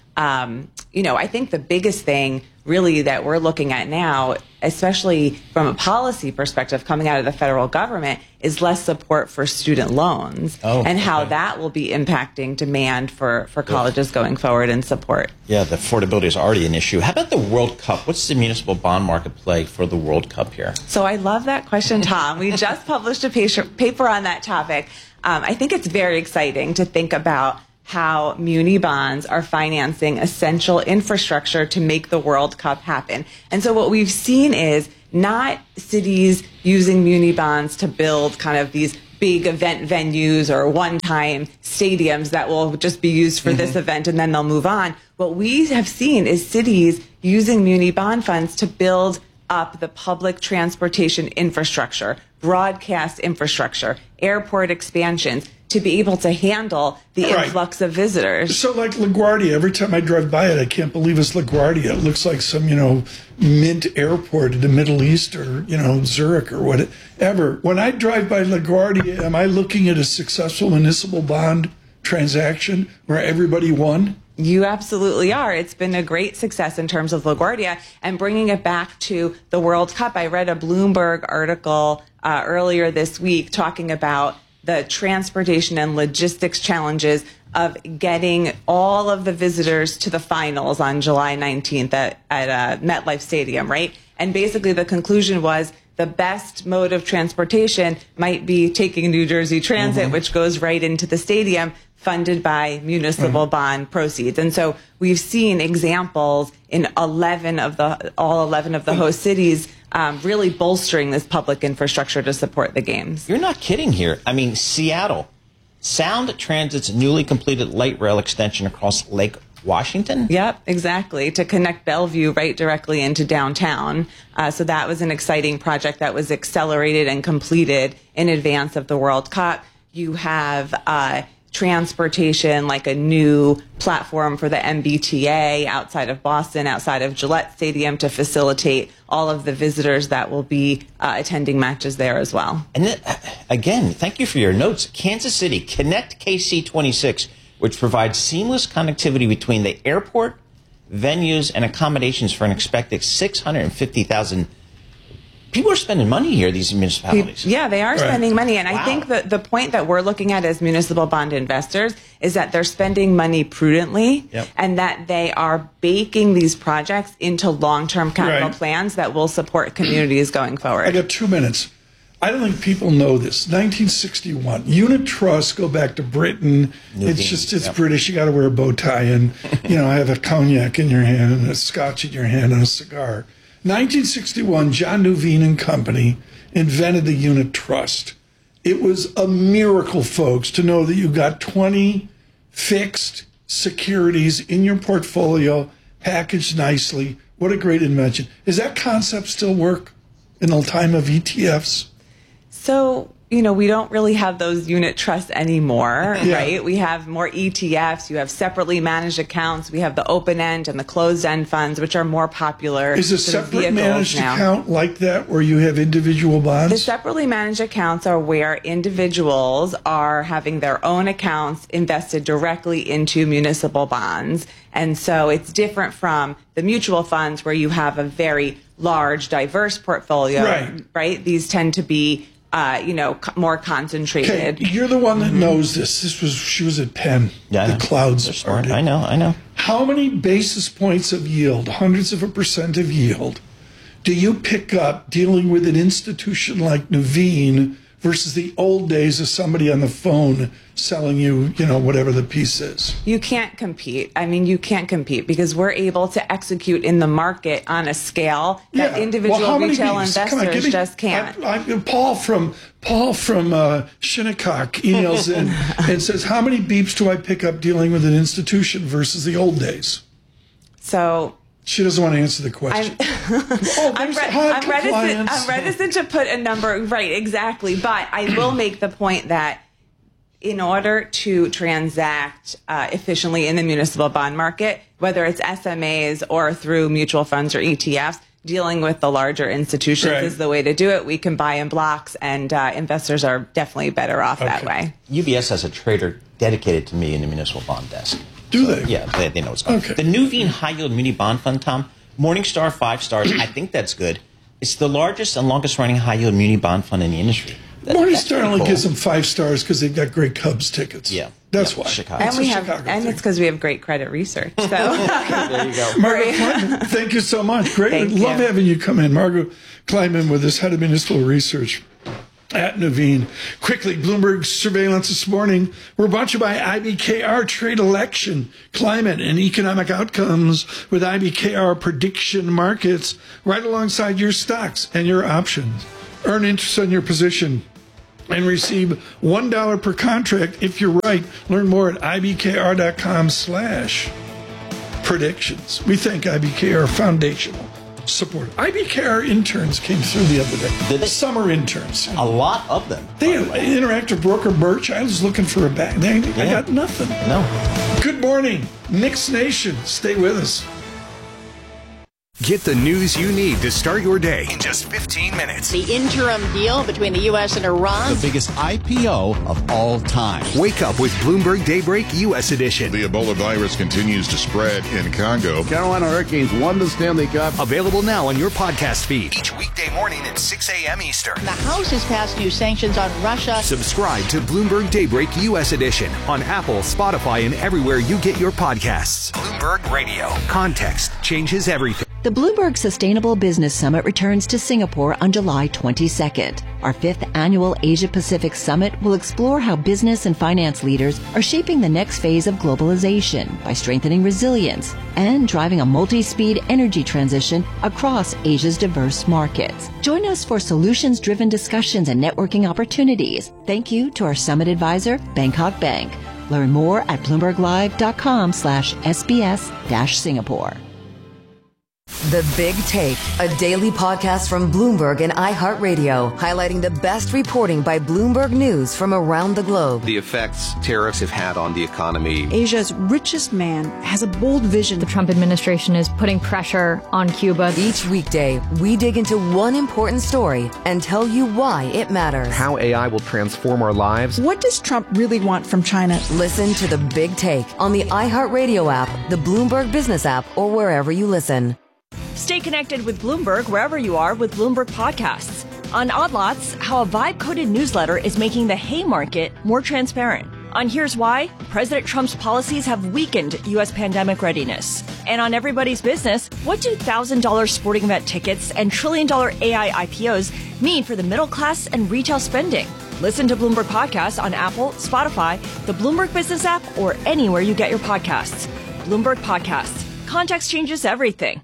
Speaker 20: um, you know, I think the biggest thing really that we're looking at now, especially from a policy perspective coming out of the federal government, is less support for student loans
Speaker 2: Oh,
Speaker 20: and how
Speaker 2: okay.
Speaker 20: that will be impacting demand for, for colleges going forward and support.
Speaker 2: Yeah, the affordability is already an issue. How about the World Cup? What's the municipal bond market play for the World Cup here?
Speaker 20: So I love that question, Tom. We just published a paper on that topic. Um, I think it's very exciting to think about how muni bonds are financing essential infrastructure to make the World Cup happen. And so what we've seen is not cities using muni bonds to build kind of these big event venues or one-time stadiums that will just be used for mm-hmm. this event and then they'll move on. What we have seen is cities using muni bond funds to build up the public transportation infrastructure, broadcast infrastructure, airport expansions, to be able to handle the
Speaker 1: Right.
Speaker 20: influx of visitors.
Speaker 1: So like LaGuardia, every time I drive by it, I can't believe it's LaGuardia. It looks like some, you know, mint airport in the Middle East or, you know, Zurich or whatever. When I drive by LaGuardia, am I looking at a successful municipal bond transaction where everybody won?
Speaker 20: You absolutely are. It's been a great success in terms of LaGuardia. And bringing it back to the World Cup, I read a Bloomberg article uh, earlier this week talking about the transportation and logistics challenges of getting all of the visitors to the finals on July nineteenth at, at uh, MetLife Stadium, right? And basically the conclusion was the best mode of transportation might be taking New Jersey Transit, mm-hmm. which goes right into the stadium, funded by municipal mm-hmm. bond proceeds. And so we've seen examples in eleven of the all eleven of the host cities um, really bolstering this public infrastructure to support the games.
Speaker 2: You're not kidding here. I mean, Seattle, Sound Transit's newly completed light rail extension across Lake Washington?
Speaker 20: Yep, exactly, to connect Bellevue right directly into downtown. Uh, so that was an exciting project that was accelerated and completed in advance of the World Cup. You have uh, transportation, like a new platform for the M B T A outside of Boston, outside of Gillette Stadium, to facilitate all of the visitors that will be uh, attending matches there as well.
Speaker 2: And then, again, thank you for your notes. Kansas City, Connect K C twenty-six, which provides seamless connectivity between the airport, venues, and accommodations for an expected six hundred fifty thousand. People are spending money here, these municipalities.
Speaker 20: Yeah, they are
Speaker 2: Right.
Speaker 20: spending money. And
Speaker 2: Wow.
Speaker 20: I think that the point that we're looking at as municipal bond investors is that they're spending money prudently
Speaker 2: Yep.
Speaker 20: and that they are baking these projects into long-term capital
Speaker 1: Right.
Speaker 20: plans that will support communities going forward.
Speaker 1: I got two minutes. I don't think people know this. nineteen sixty-one. Unit trusts go back to Britain.
Speaker 2: New
Speaker 1: it's
Speaker 2: Dean,
Speaker 1: just, it's
Speaker 2: yep.
Speaker 1: British. You got to wear a bow tie and, you know, have a cognac in your hand and a scotch in your hand and a cigar. nineteen sixty-one, John Nuveen and Company invented the unit trust. It was a miracle, folks, to know that you got twenty fixed securities in your portfolio, packaged nicely. What a great invention. Does that concept still work in the time of E T Fs?
Speaker 20: So, you know, we don't really have those unit trusts anymore,
Speaker 1: Yeah.
Speaker 20: right? We have more E T Fs. You have separately managed accounts. We have the open end and the closed end funds, which are more popular.
Speaker 1: Is a
Speaker 20: sort of
Speaker 1: separate
Speaker 20: vehicles
Speaker 1: managed
Speaker 20: now.
Speaker 1: account like that where you have individual bonds?
Speaker 20: The separately managed accounts are where individuals are having their own accounts invested directly into municipal bonds. And so it's different from the mutual funds where you have a very large, diverse portfolio,
Speaker 1: Right.
Speaker 20: right? These tend to be, uh, you know, co- more
Speaker 1: Okay,
Speaker 20: concentrated.
Speaker 1: you're the one that knows this. This was she was at Penn.
Speaker 2: Yeah, I
Speaker 1: the
Speaker 2: know.
Speaker 1: clouds
Speaker 2: They're smart.
Speaker 1: parted.
Speaker 2: I know, I know.
Speaker 1: How many basis points of yield, hundreds of a percent of yield, do you pick up dealing with an institution like Nuveen versus the old days of somebody on the phone selling you, you know, whatever the piece is?
Speaker 20: You can't compete. I mean, you can't compete because we're able to execute in the market on a scale that individual
Speaker 1: Well, how many
Speaker 20: retail
Speaker 1: beats? Come on,
Speaker 20: investors
Speaker 1: give me-
Speaker 20: just can't.
Speaker 1: I, I, Paul from Paul from uh, Shinnecock emails in and says, "How many beeps do I pick up dealing with an institution versus the old days?"
Speaker 20: So
Speaker 1: she doesn't want to answer the question. oh,
Speaker 20: I'm,
Speaker 1: there's
Speaker 20: re-
Speaker 1: high
Speaker 20: I'm reticent.
Speaker 1: compliance.
Speaker 20: I'm reticent to put a number. Right, exactly. But I will make the point that in order to transact uh, efficiently in the municipal bond market, whether it's S M As or through mutual funds or E T Fs, dealing with the larger institutions
Speaker 2: Right.
Speaker 20: is the way to do it. We can buy in blocks, and uh, investors are definitely better off that way.
Speaker 2: U B S has a trader dedicated to me in the municipal bond desk.
Speaker 1: Do they?
Speaker 2: Yeah, they, they know what's going on.
Speaker 1: Okay.
Speaker 2: The Nuveen High Yield Muni Bond Fund, Tom, Morningstar, five stars. I think that's good. It's the largest and longest running high yield muni bond fund in the industry. That,
Speaker 1: Morningstar only
Speaker 2: cool.
Speaker 1: gives them five stars because they've got great Cubs tickets.
Speaker 2: Yeah.
Speaker 1: That's
Speaker 2: yeah,
Speaker 1: why.
Speaker 2: Chicago.
Speaker 20: And we have,
Speaker 1: Chicago
Speaker 20: and
Speaker 1: thing.
Speaker 20: it's because we have great credit research. So
Speaker 2: there you go.
Speaker 1: Margot Kleinman, thank you so much. Great.
Speaker 20: Thank
Speaker 1: Love
Speaker 20: you.
Speaker 1: having you come in. Margot Kleinman with us, head of municipal research at Nuveen. Quickly, Bloomberg surveillance this morning. We're brought to you by I B K R Trade Election, Climate and Economic Outcomes with I B K R Prediction Markets right alongside your stocks and your options. Earn interest on your position and receive one dollar per contract if you're right. Learn more at ibkr.com slash predictions. We thank I B K R Foundational Support. I B K R interns came through the other day.
Speaker 2: Did they?
Speaker 1: Summer interns.
Speaker 2: A lot of them.
Speaker 1: They have interactive broker Birch. I was looking for a bag. They, I
Speaker 2: Yeah.
Speaker 1: got nothing.
Speaker 2: No.
Speaker 1: Good morning, Knicks Nation. Stay with us.
Speaker 15: Get the news you need to start your day in just fifteen minutes.
Speaker 21: The interim deal between the U S and Iran.
Speaker 22: The biggest I P O of all time.
Speaker 15: Wake up with Bloomberg Daybreak U S Edition.
Speaker 5: The Ebola virus continues to spread in Congo.
Speaker 22: Carolina Hurricanes won the Stanley Cup.
Speaker 15: Available now on your podcast feed each weekday morning at six a.m. Eastern.
Speaker 21: The House has passed new sanctions on Russia.
Speaker 15: Subscribe to Bloomberg Daybreak U S Edition on Apple, Spotify, and everywhere you get your podcasts. Bloomberg Radio. Context changes everything.
Speaker 14: The Bloomberg Sustainable Business Summit returns to Singapore on July twenty-second. Our fifth annual Asia-Pacific Summit will explore how business and finance leaders are shaping the next phase of globalization by strengthening resilience and driving a multi-speed energy transition across Asia's diverse markets. Join us for solutions-driven discussions and networking opportunities. Thank you to our summit advisor, Bangkok Bank. Learn more at bloomberglive.com slash SBS dash Singapore.
Speaker 3: The Big Take, a daily podcast from Bloomberg and iHeartRadio, highlighting the best reporting by Bloomberg News from around the globe.
Speaker 23: The effects tariffs have had on the economy.
Speaker 24: Asia's richest man has a bold vision.
Speaker 17: The Trump administration is putting pressure on Cuba.
Speaker 3: Each weekday, we dig into one important story and tell you why it matters.
Speaker 23: How A I will transform our lives.
Speaker 24: What does Trump really want from China?
Speaker 3: Listen to The Big Take on the iHeartRadio app, the Bloomberg Business app, or wherever you listen.
Speaker 25: Stay connected with Bloomberg wherever you are with Bloomberg Podcasts. On Odd Lots, how a vibe-coded newsletter is making the Haymarket more transparent. On Here's Why, President Trump's policies have weakened U S pandemic readiness. And on Everybody's Business, what do one thousand dollars sporting event tickets and trillion dollar A I I P Os mean for the middle class and retail spending? Listen to Bloomberg Podcasts on Apple, Spotify, the Bloomberg Business app, or anywhere you get your podcasts. Bloomberg Podcasts. Context changes everything.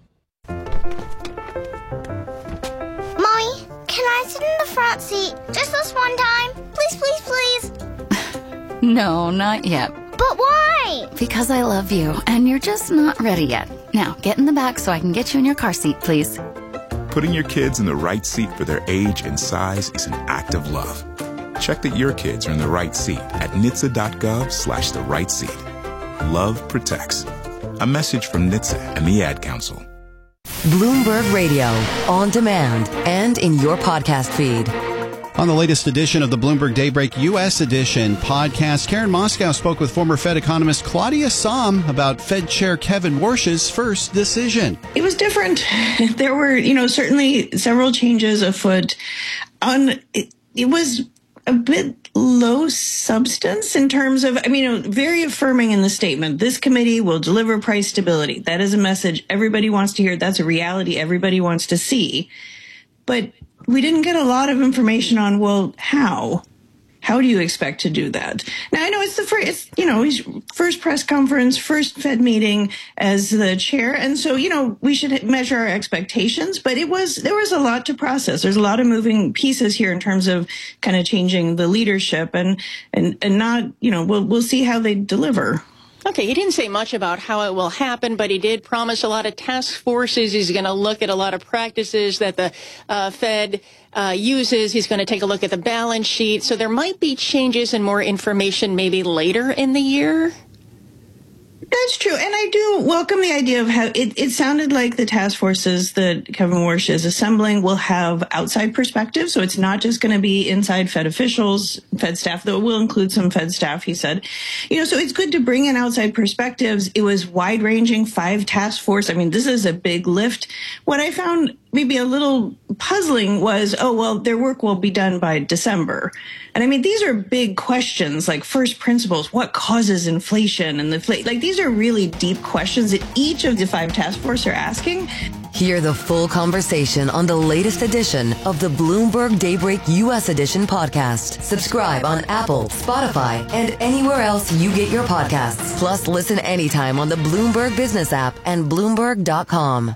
Speaker 26: Mommy, can I sit in the front seat just this one time? Please, please, please.
Speaker 27: No, not yet.
Speaker 26: But why?
Speaker 27: Because I love you, and you're just not ready yet. Now, get in the back so I can get you in your car seat, please.
Speaker 28: Putting your kids in the right seat for their age and size is an act of love. Check that your kids are in the right seat at N H T S A dot gov slash the right seat. Love protects. A message from N H T S A and the Ad Council.
Speaker 3: Bloomberg Radio, on demand and in your podcast feed.
Speaker 22: On the latest edition of the Bloomberg Daybreak U S Edition podcast, Karen Moscow spoke with former Fed economist Claudia Sahm about Fed Chair Kevin Warsh's first decision.
Speaker 29: It was different. There were, you know, certainly several changes afoot. On it, it was a bit low substance in terms of, I mean, very affirming in the statement. This committee will deliver price stability. That is a message everybody wants to hear. That's a reality everybody wants to see. But we didn't get a lot of information on, well, how? How do you expect to do that? Now, I know it's the first, it's, you know, his first press conference, first Fed meeting as the chair. And so, you know, we should measure our expectations, but it was, there was a lot to process. There's a lot of moving pieces here in terms of kind of changing the leadership and, and, and not, you know, we'll, we'll see how they deliver.
Speaker 21: Okay, he didn't say much about how it will happen, but he did promise a lot of task forces. He's going to look at a lot of practices that the uh, Fed uh, uses. He's going to take a look at the balance sheet. So there might be changes and more information maybe later in the year.
Speaker 29: That's true. And I do welcome the idea of how it, it sounded like the task forces that Kevin Warsh is assembling will have outside perspective. So it's not just going to be inside Fed officials, Fed staff, though it will include some Fed staff, he said. You know, so it's good to bring in outside perspectives. It was wide ranging, five task force. I mean, this is a big lift. What I found maybe a little puzzling was, oh, well, their work will be done by December. And I mean, these are big questions like first principles, what causes inflation and the, like, these are really deep questions that each of the five task force are asking.
Speaker 3: Hear the full conversation on the latest edition of the Bloomberg Daybreak U S Edition podcast. Subscribe on Apple, Spotify, and anywhere else you get your podcasts. Plus, listen anytime on the Bloomberg Business app and Bloomberg dot com.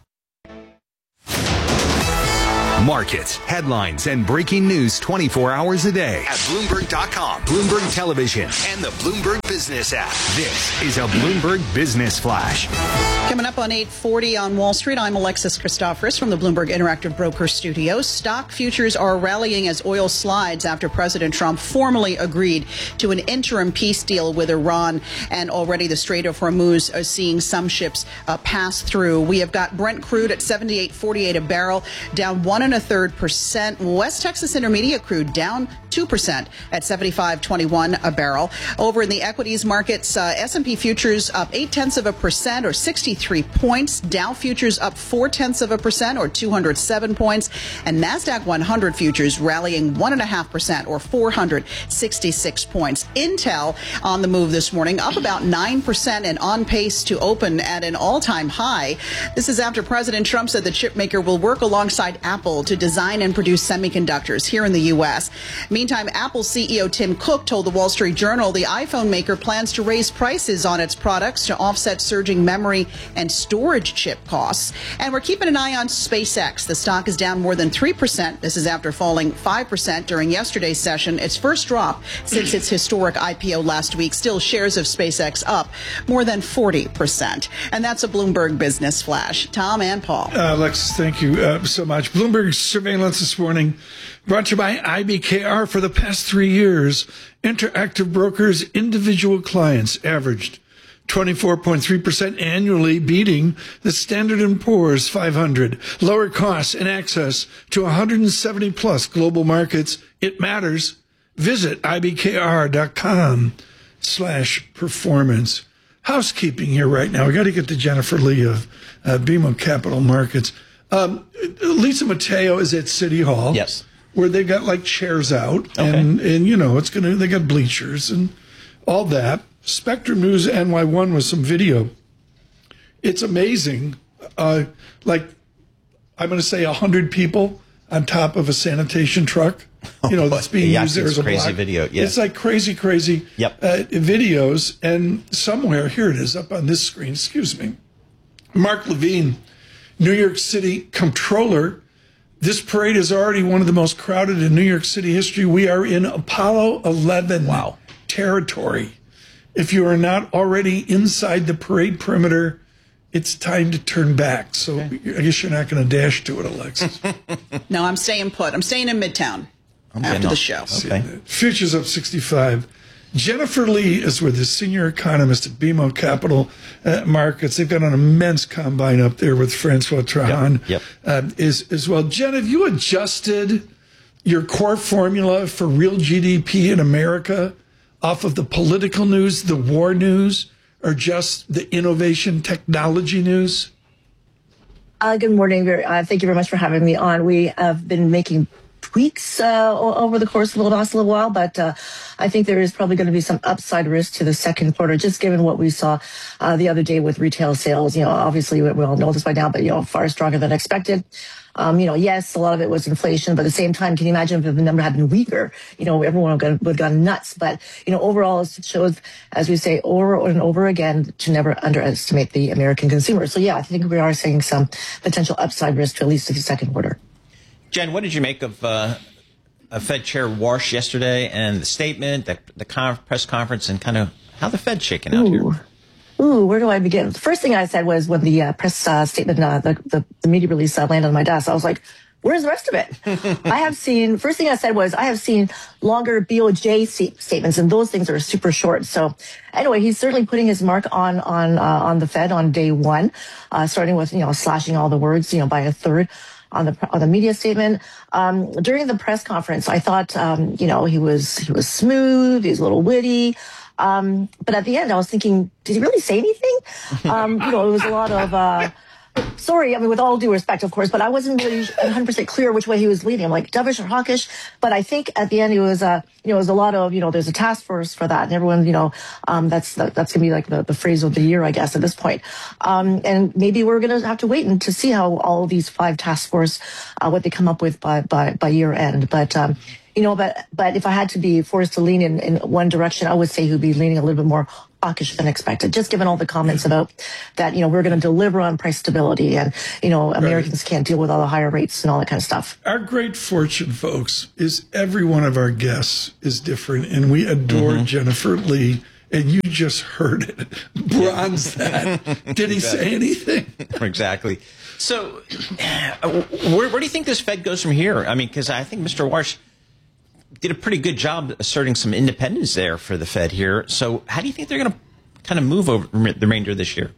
Speaker 15: Markets, headlines, and breaking news twenty-four hours a day at Bloomberg dot com, Bloomberg Television, and the Bloomberg Business app. This is a Bloomberg Business Flash.
Speaker 7: Coming up on eight forty on Wall Street, I'm Alexis Christoforous from the Bloomberg Interactive Broker Studios. Stock futures are rallying as oil slides after President Trump formally agreed to an interim peace deal with Iran. And already the Strait of Hormuz is seeing some ships uh, pass through. We have got Brent crude at seventy-eight forty-eight a barrel, down one and a third percent. West Texas Intermediate crude down two percent at seventy-five twenty-one a barrel. Over in the equities markets, uh, S and P futures up eight tenths of a percent or sixty-three points. Dow futures up four tenths of a percent or two hundred seven points. And NASDAQ one hundred futures rallying one and a half percent or four hundred sixty-six points. Intel on the move this morning, up about nine percent and on pace to open at an all-time high. This is after President Trump said the chipmaker will work alongside Apple to design and produce semiconductors here in the U S. Meantime, Apple C E O Tim Cook told the Wall Street Journal the iPhone maker plans to raise prices on its products to offset surging memory and storage chip costs. And we're keeping an eye on SpaceX. The stock is down more than three percent. This is after falling five percent during yesterday's session, its first drop since its historic I P O last week. Still, shares of SpaceX up more than forty percent. And that's a Bloomberg Business Flash. Tom and Paul.
Speaker 1: Uh, Alexis, thank you uh, so much. Bloomberg surveillance this morning brought to you by I B K R. For the past three years, Interactive Brokers' individual clients averaged twenty-four point three percent annually, beating the Standard and Poor's five hundred. Lower costs and access to one hundred seventy plus global markets. It matters. Visit ibkr.com slash performance. Housekeeping here right now. We got to get to Jennifer Lee of uh, B M O Capital Markets. Um, Lisa Mateo is at City Hall.
Speaker 2: Yes.
Speaker 1: Where they've got like chairs out,
Speaker 2: Okay.
Speaker 1: and, and you know, it's gonna, they got bleachers and all that. Spectrum News N Y one with some video. It's amazing. Uh, like, I'm going to say a hundred people on top of a sanitation truck. You know, that's being
Speaker 2: Yeah,
Speaker 1: used there
Speaker 2: it's
Speaker 1: as a
Speaker 2: crazy
Speaker 1: block.
Speaker 2: video, yeah.
Speaker 1: It's like crazy, crazy
Speaker 2: Yep.
Speaker 1: uh, videos. And somewhere, here it is up on this screen, excuse me. Mark Levine, New York City Comptroller. This parade is already one of the most crowded in New York City history. We are in Apollo eleven wow. territory. If you are not already inside the parade perimeter, it's time to turn back. So okay. I guess you're not going to dash to it, Alexis.
Speaker 7: No, I'm staying put. I'm staying in Midtown
Speaker 2: I'm
Speaker 7: after
Speaker 2: the
Speaker 7: show.
Speaker 2: Okay.
Speaker 1: Futures up sixty-five. Jennifer Lee is with the senior economist at B M O Capital uh, Markets. They've got an immense combine up there with Francois Trahan.
Speaker 2: Yep, yep.
Speaker 1: Uh, is, as well. Jen, have you adjusted your core formula for real G D P in America off of the political news, the war news, or just the innovation technology news?
Speaker 4: Uh, good morning. Uh, thank you very much for having me on. We have been making tweaks uh, over the course of the last little while, but uh, I think there is probably going to be some upside risk to the second quarter, just given what we saw uh, the other day with retail sales. You know, obviously we all know this by now, but, you know, far stronger than expected. Um, you know, yes, a lot of it was inflation, but at the same time, can you imagine if the number had been weaker? You know, everyone would have gone nuts. But, you know, overall, it shows, as we say over and over again, to never underestimate the American consumer. So, yeah, I think we are seeing some potential upside risk to at least the second quarter.
Speaker 2: Jen, what did you make of uh, Fed Chair Warsh yesterday and the statement, the, the con- press conference, and kind of how the Fed's shaking out
Speaker 4: Ooh.
Speaker 2: here?
Speaker 4: Ooh, where do I begin? The first thing I said was when the uh, press uh, statement, uh, the, the, the media release uh, landed on my desk, I was like, Where's the rest of it? I have seen, first thing I said was, I have seen longer B O J statements, and those things are super short. So anyway, he's certainly putting his mark on on uh, on the Fed on day one, uh, starting with, you know, slashing all the words, you know, by a third on the on the media statement. Um, during the press conference, I thought, um, you know, he was he was smooth, he was a little witty. Um, but at the end, I was thinking, did he really say anything? Um, you know, it was a lot of, uh, sorry, I mean, with all due respect, of course, but I wasn't really one hundred percent clear which way he was leading. I'm like, dovish or hawkish? But I think at the end, it was, uh, you know, it was a lot of, you know, there's a task force for that. And everyone, you know, um, that's, that's going to be like the, the phrase of the year, I guess, at this point. Um, and maybe we're going to have to wait and to see how all these five task force, uh, what they come up with by, by, by year end. But, um, you know, but, but if I had to be forced to lean in, in one direction, I would say he'd be leaning a little bit more hawkish than expected, just given all the comments about that, you know, we're going to deliver on price stability and, you know, Americans right. can't deal with all the higher rates and all that kind of stuff.
Speaker 1: Our great fortune, folks, is every one of our guests is different, and we adore mm-hmm. Jennifer Lee, and you just heard it. Bronze that. Did he exactly. say anything?
Speaker 2: Exactly. So where, where do you think this Fed goes from here? I mean, because I think Mister Warsh did a pretty good job asserting some independence there for the Fed here. So how do you think they're going to kind of move over the remainder of this year?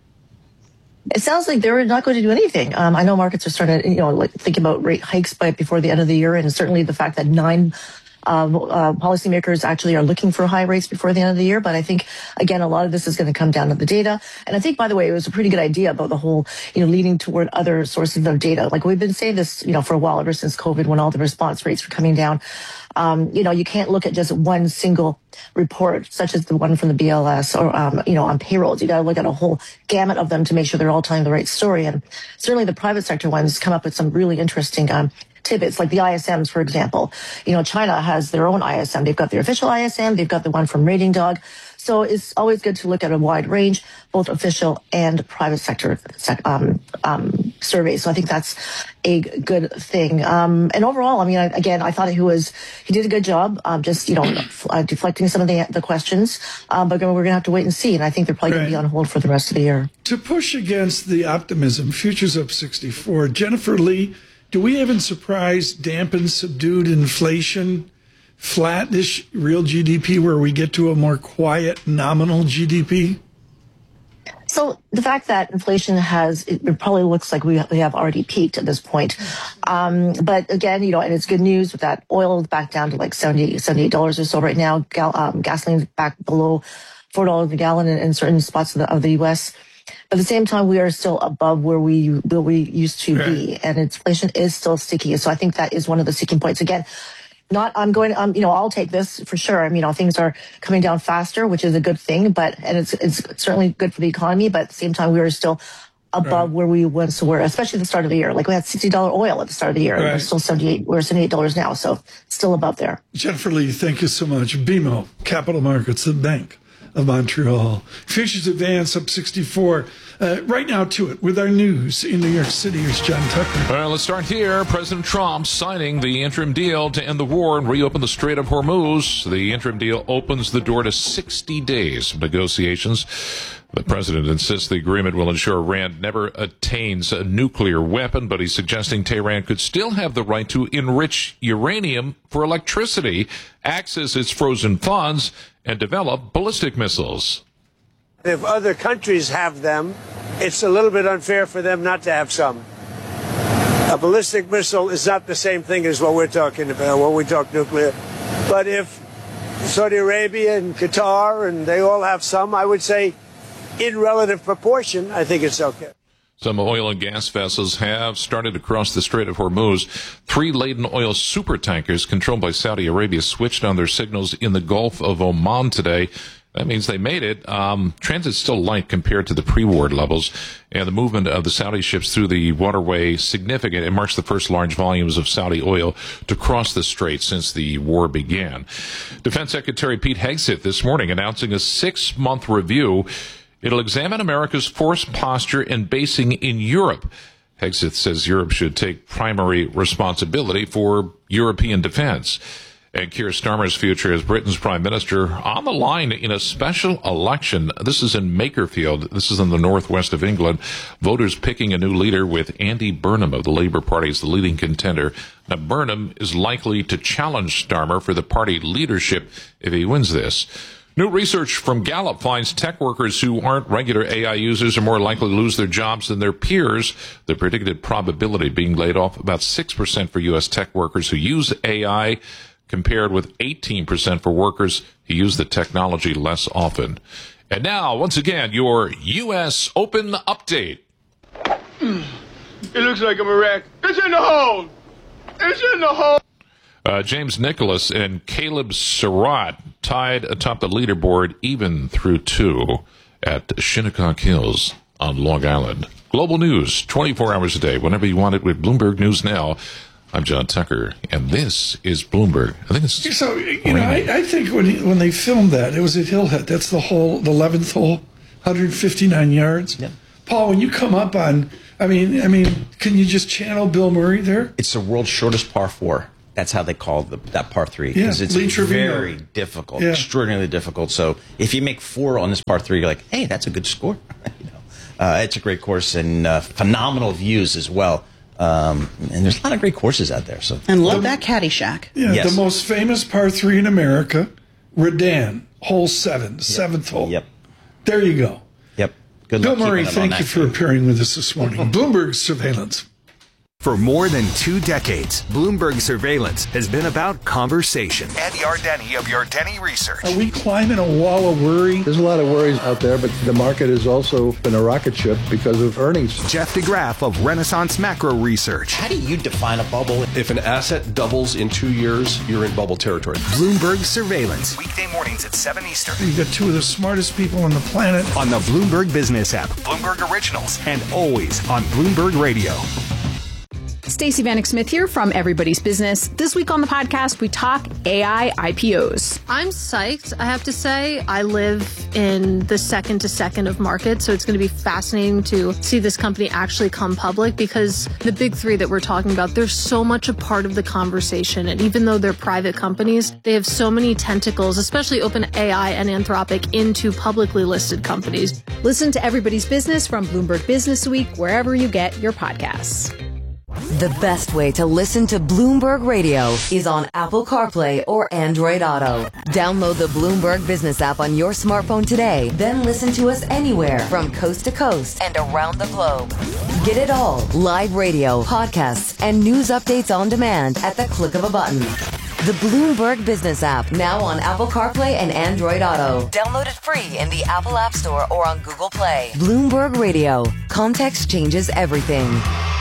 Speaker 4: It sounds like they're not going to do anything. Um, I know markets are starting to, you know, like think about rate hikes by before the end of the year, and certainly the fact that nine uh, uh, policymakers actually are looking for high rates before the end of the year. But I think, again, a lot of this is going to come down to the data. And I think, by the way, it was a pretty good idea about the whole, you know, leaning toward other sources of data. Like we've been saying this, you know, for a while, ever since COVID, when all the response rates were coming down. Um, you know, you can't look at just one single report, such as the one from the B L S or, um, you know, on payrolls. You got to look at a whole gamut of them to make sure they're all telling the right story. And certainly the private sector ones come up with some really interesting, um, tidbits, like the I S Ms, for example. You know, China has their own I S M. They've got their official I S M. They've got the one from Rating Dog. So it's always good to look at a wide range, both official and private sector um, um, surveys. So I think that's a good thing. Um, and overall, I mean, I, again, I thought he was he did a good job, um, just you know, uh, deflecting some of the the questions. Um, but we're going to have to wait and see. And I think they're probably right. going to be on hold for the rest of the year.
Speaker 1: To push against the optimism, futures up sixty-four. Jennifer Lee, do we have in surprise dampened, subdued inflation? Flattish real G D P where we get to a more quiet nominal G D P?
Speaker 4: So the fact that inflation has, it probably looks like we we have already peaked at this point. Um, but again, you know, and it's good news with that oil back down to like seventy, seventy-eight dollars or so right now. Gal, um, gasoline's back below four dollars a gallon in, in certain spots of the, of the U S. But at the same time, we are still above where we where we used to be, and inflation is still sticky. So I think that is one of the sticking points. Again, Not, I'm going, um, you know, I'll take this for sure. I mean, you know, things are coming down faster, which is a good thing, but, and it's, it's certainly good for the economy, but at the same time, we are still above right. where we once were, especially at the start of the year. Like we had sixty dollars oil at the start of the year, right. and we're still seventy-eight, we're seventy-eight dollars now, so still above there.
Speaker 1: Jennifer Lee, thank you so much. B M O, Capital Markets, the Bank of Montreal. Futures advance up sixty-four. Uh, right now to it with our news in New York City. Here's John Tucker.
Speaker 6: Well, let's start here. President Trump signing the interim deal to end the war and reopen the Strait of Hormuz. The interim deal opens the door to sixty days of negotiations. The president insists the agreement will ensure Iran never attains a nuclear weapon, but he's suggesting Tehran could still have the right to enrich uranium for electricity, access its frozen funds, and develop ballistic missiles.
Speaker 8: If other countries have them, it's a little bit unfair for them not to have some. A ballistic missile is not the same thing as what we're talking about when we talk nuclear. But if Saudi Arabia and Qatar and they all have some, I would say in relative proportion, I think it's okay.
Speaker 6: Some oil and gas vessels have started to cross the Strait of Hormuz. Three laden oil supertankers controlled by Saudi Arabia switched on their signals in the Gulf of Oman today. That means they made it. Um, transit's still light compared to the pre-war levels, and the movement of the Saudi ships through the waterway significant. It marks the first large volumes of Saudi oil to cross the strait since the war began. Defense Secretary Pete Hegseth this morning announcing a six-month review. It'll examine America's force posture and basing in Europe. Hegseth says Europe should take primary responsibility for European defense. And Keir Starmer's future as Britain's prime minister on the line in a special election. This is in Makerfield. This is in the northwest of England. Voters picking a new leader with Andy Burnham of the Labour Party as the leading contender. Now, Burnham is likely to challenge Starmer for the party leadership if he wins this. New research from Gallup finds tech workers who aren't regular A I users are more likely to lose their jobs than their peers. The predicted probability of being laid off about six percent for U S tech workers who use A I, compared with eighteen percent for workers who use the technology less often. And now, once again, your U S Open update.
Speaker 9: Mm. It looks like I'm a wreck. It's in the hole! It's in the hole!
Speaker 6: Uh, James Nicholas and Caleb Surratt tied atop the leaderboard even through two at Shinnecock Hills on Long Island. Global news, twenty-four hours a day, whenever you want it with Bloomberg News Now. I'm John Tucker, and this is Bloomberg. I think it's
Speaker 1: so. You know, I, I think when he, when they filmed that, it was at Hillhead. That's the hole, the eleventh hole, one hundred fifty-nine yards.
Speaker 2: Yep.
Speaker 1: Paul, when you come up on, I mean, I mean, can you just channel Bill Murray there?
Speaker 2: It's the world's shortest par four. That's how they call the, that par three.
Speaker 1: Yeah,
Speaker 2: it's
Speaker 1: Lee Trevino.
Speaker 2: Very difficult,
Speaker 1: yeah.
Speaker 2: extraordinarily difficult. So if you make four on this par three, you're like, hey, that's a good score. you know, uh, it's a great course and uh, phenomenal views as well. Um, and there's a lot of great courses out there. So
Speaker 7: and love the, that caddy shack.
Speaker 1: Yeah,
Speaker 2: yes.
Speaker 1: The most famous par three in America, Redan, hole seven, the yep. seventh hole.
Speaker 2: Yep.
Speaker 1: There you go.
Speaker 2: Yep. Good
Speaker 1: Bill
Speaker 2: luck.
Speaker 1: Murray, thank you for appearing with us this morning. Bloomberg Surveillance.
Speaker 15: For more than two decades, Bloomberg Surveillance has been about conversation.
Speaker 10: Ed Yardeni of Yardeni Research.
Speaker 1: Are we climbing a wall of worry?
Speaker 11: There's a lot of worries out there, but the market has also been a rocket ship because of earnings.
Speaker 15: Jeff DeGraff of Renaissance Macro Research.
Speaker 2: How do you define a bubble?
Speaker 12: If an asset doubles in two years, you're in bubble territory.
Speaker 15: Bloomberg Surveillance.
Speaker 10: Weekday mornings at seven Eastern.
Speaker 1: You've got two of the smartest people on the planet.
Speaker 15: On the Bloomberg Business app.
Speaker 10: Bloomberg Originals.
Speaker 15: And always on Bloomberg Radio.
Speaker 13: Stacey Vanek Smith here from Everybody's Business. This week on the podcast, we talk A I I P Os.
Speaker 16: I'm psyched, I have to say. I live in the second to second of markets, so it's going to be fascinating to see this company actually come public because the big three that we're talking about, they're so much a part of the conversation. And even though they're private companies, they have so many tentacles, especially OpenAI and Anthropic, into publicly listed companies.
Speaker 13: Listen to Everybody's Business from Bloomberg Business Week, wherever you get your podcasts.
Speaker 3: The best way to listen to Bloomberg Radio is on Apple CarPlay or Android Auto. Download the Bloomberg Business app on your smartphone today, then listen to us anywhere from coast to coast and around the globe. Get it all, live radio, podcasts, and news updates on demand at the click of a button. The Bloomberg Business app, now on Apple CarPlay and Android Auto. Download it free in the Apple App Store or on Google Play. Bloomberg Radio. Context changes everything.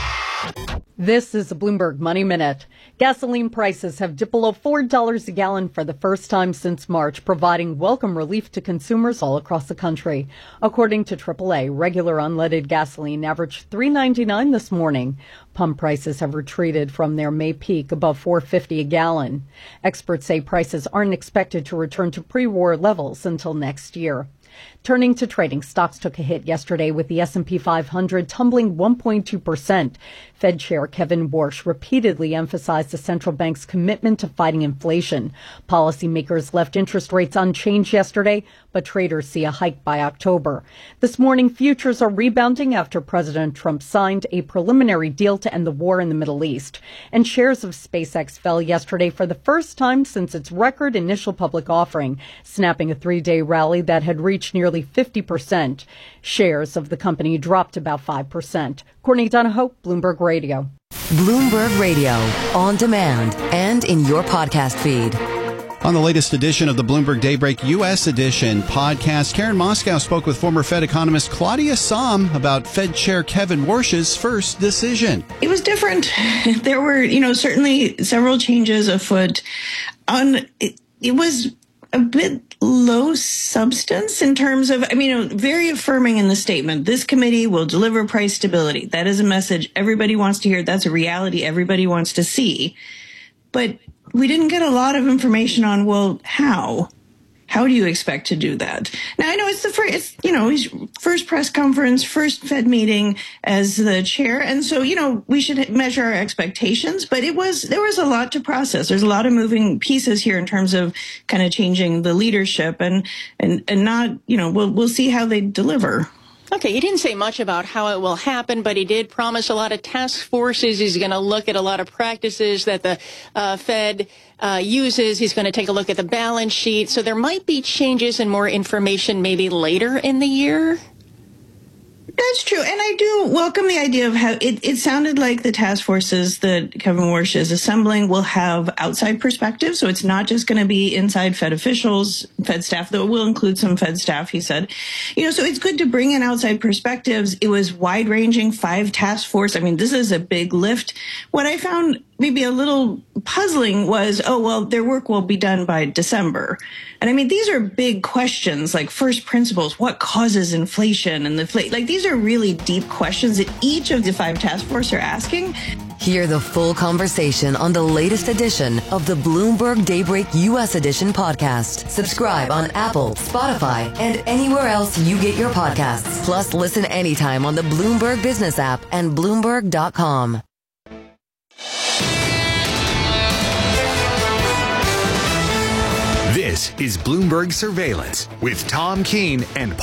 Speaker 18: This is a Bloomberg Money Minute. Gasoline prices have dipped below four dollars a gallon for the first time since March, providing welcome relief to consumers all across the country. According to triple A, regular unleaded gasoline averaged three ninety-nine this morning. Pump prices have retreated from their May peak above four fifty a gallon. Experts say prices aren't expected to return to pre-war levels until next year. Turning to trading, stocks took a hit yesterday with the S and P five hundred tumbling one point two percent. Fed Chair Kevin Warsh repeatedly emphasized the central bank's commitment to fighting inflation. Policymakers left interest rates unchanged yesterday, but traders see a hike by October. This morning, futures are rebounding after President Trump signed a preliminary deal to end the war in the Middle East. And shares of SpaceX fell yesterday for the first time since its record initial public offering, snapping a three-day rally that had reached nearly fifty percent. Shares of the company dropped about five percent. Courtney Donahoe, Bloomberg Radio.
Speaker 3: Bloomberg Radio, on demand and in your podcast feed.
Speaker 22: On the latest edition of the Bloomberg Daybreak U S Edition podcast, Karen Moscow spoke with former Fed economist Claudia Sahm about Fed Chair Kevin Warsh's first decision.
Speaker 29: It was different. There were, you know, certainly several changes afoot. On it, it was a bit low substance in terms of, I mean, you know, very affirming in the statement. This committee will deliver price stability. That is a message everybody wants to hear. That's a reality everybody wants to see. But we didn't get a lot of information on, well, how? How do you expect to do that? Now, I know it's the first, it's, you know, his first press conference, first Fed meeting as the chair. And so, you know, we should measure our expectations, but it was, there was a lot to process. There's a lot of moving pieces here in terms of kind of changing the leadership and, and, and not, you know, we'll, we'll see how they deliver.
Speaker 21: Okay, he didn't say much about how it will happen, but he did promise a lot of task forces. He's going to look at a lot of practices that the uh, Fed uh, uses. He's going to take a look at the balance sheet. So there might be changes and more information maybe later in the year.
Speaker 29: That's true. And I do welcome the idea of how it, it sounded like the task forces that Kevin Warsh is assembling will have outside perspective. So it's not just going to be inside Fed officials, Fed staff, though it will include some Fed staff, he said. You know, so it's good to bring in outside perspectives. It was wide ranging, five task force. I mean, this is a big lift. What I found maybe a little puzzling was, oh, well, their work will be done by December. And I mean, these are big questions like first principles, what causes inflation and the, like, these are really deep questions that each of the five task force are asking.
Speaker 3: Hear the full conversation on the latest edition of the Bloomberg Daybreak U S Edition podcast. Subscribe on Apple, Spotify, and anywhere else you get your podcasts. Plus, listen anytime on the Bloomberg Business app and Bloomberg dot com.
Speaker 15: This is Bloomberg Surveillance with Tom Keene and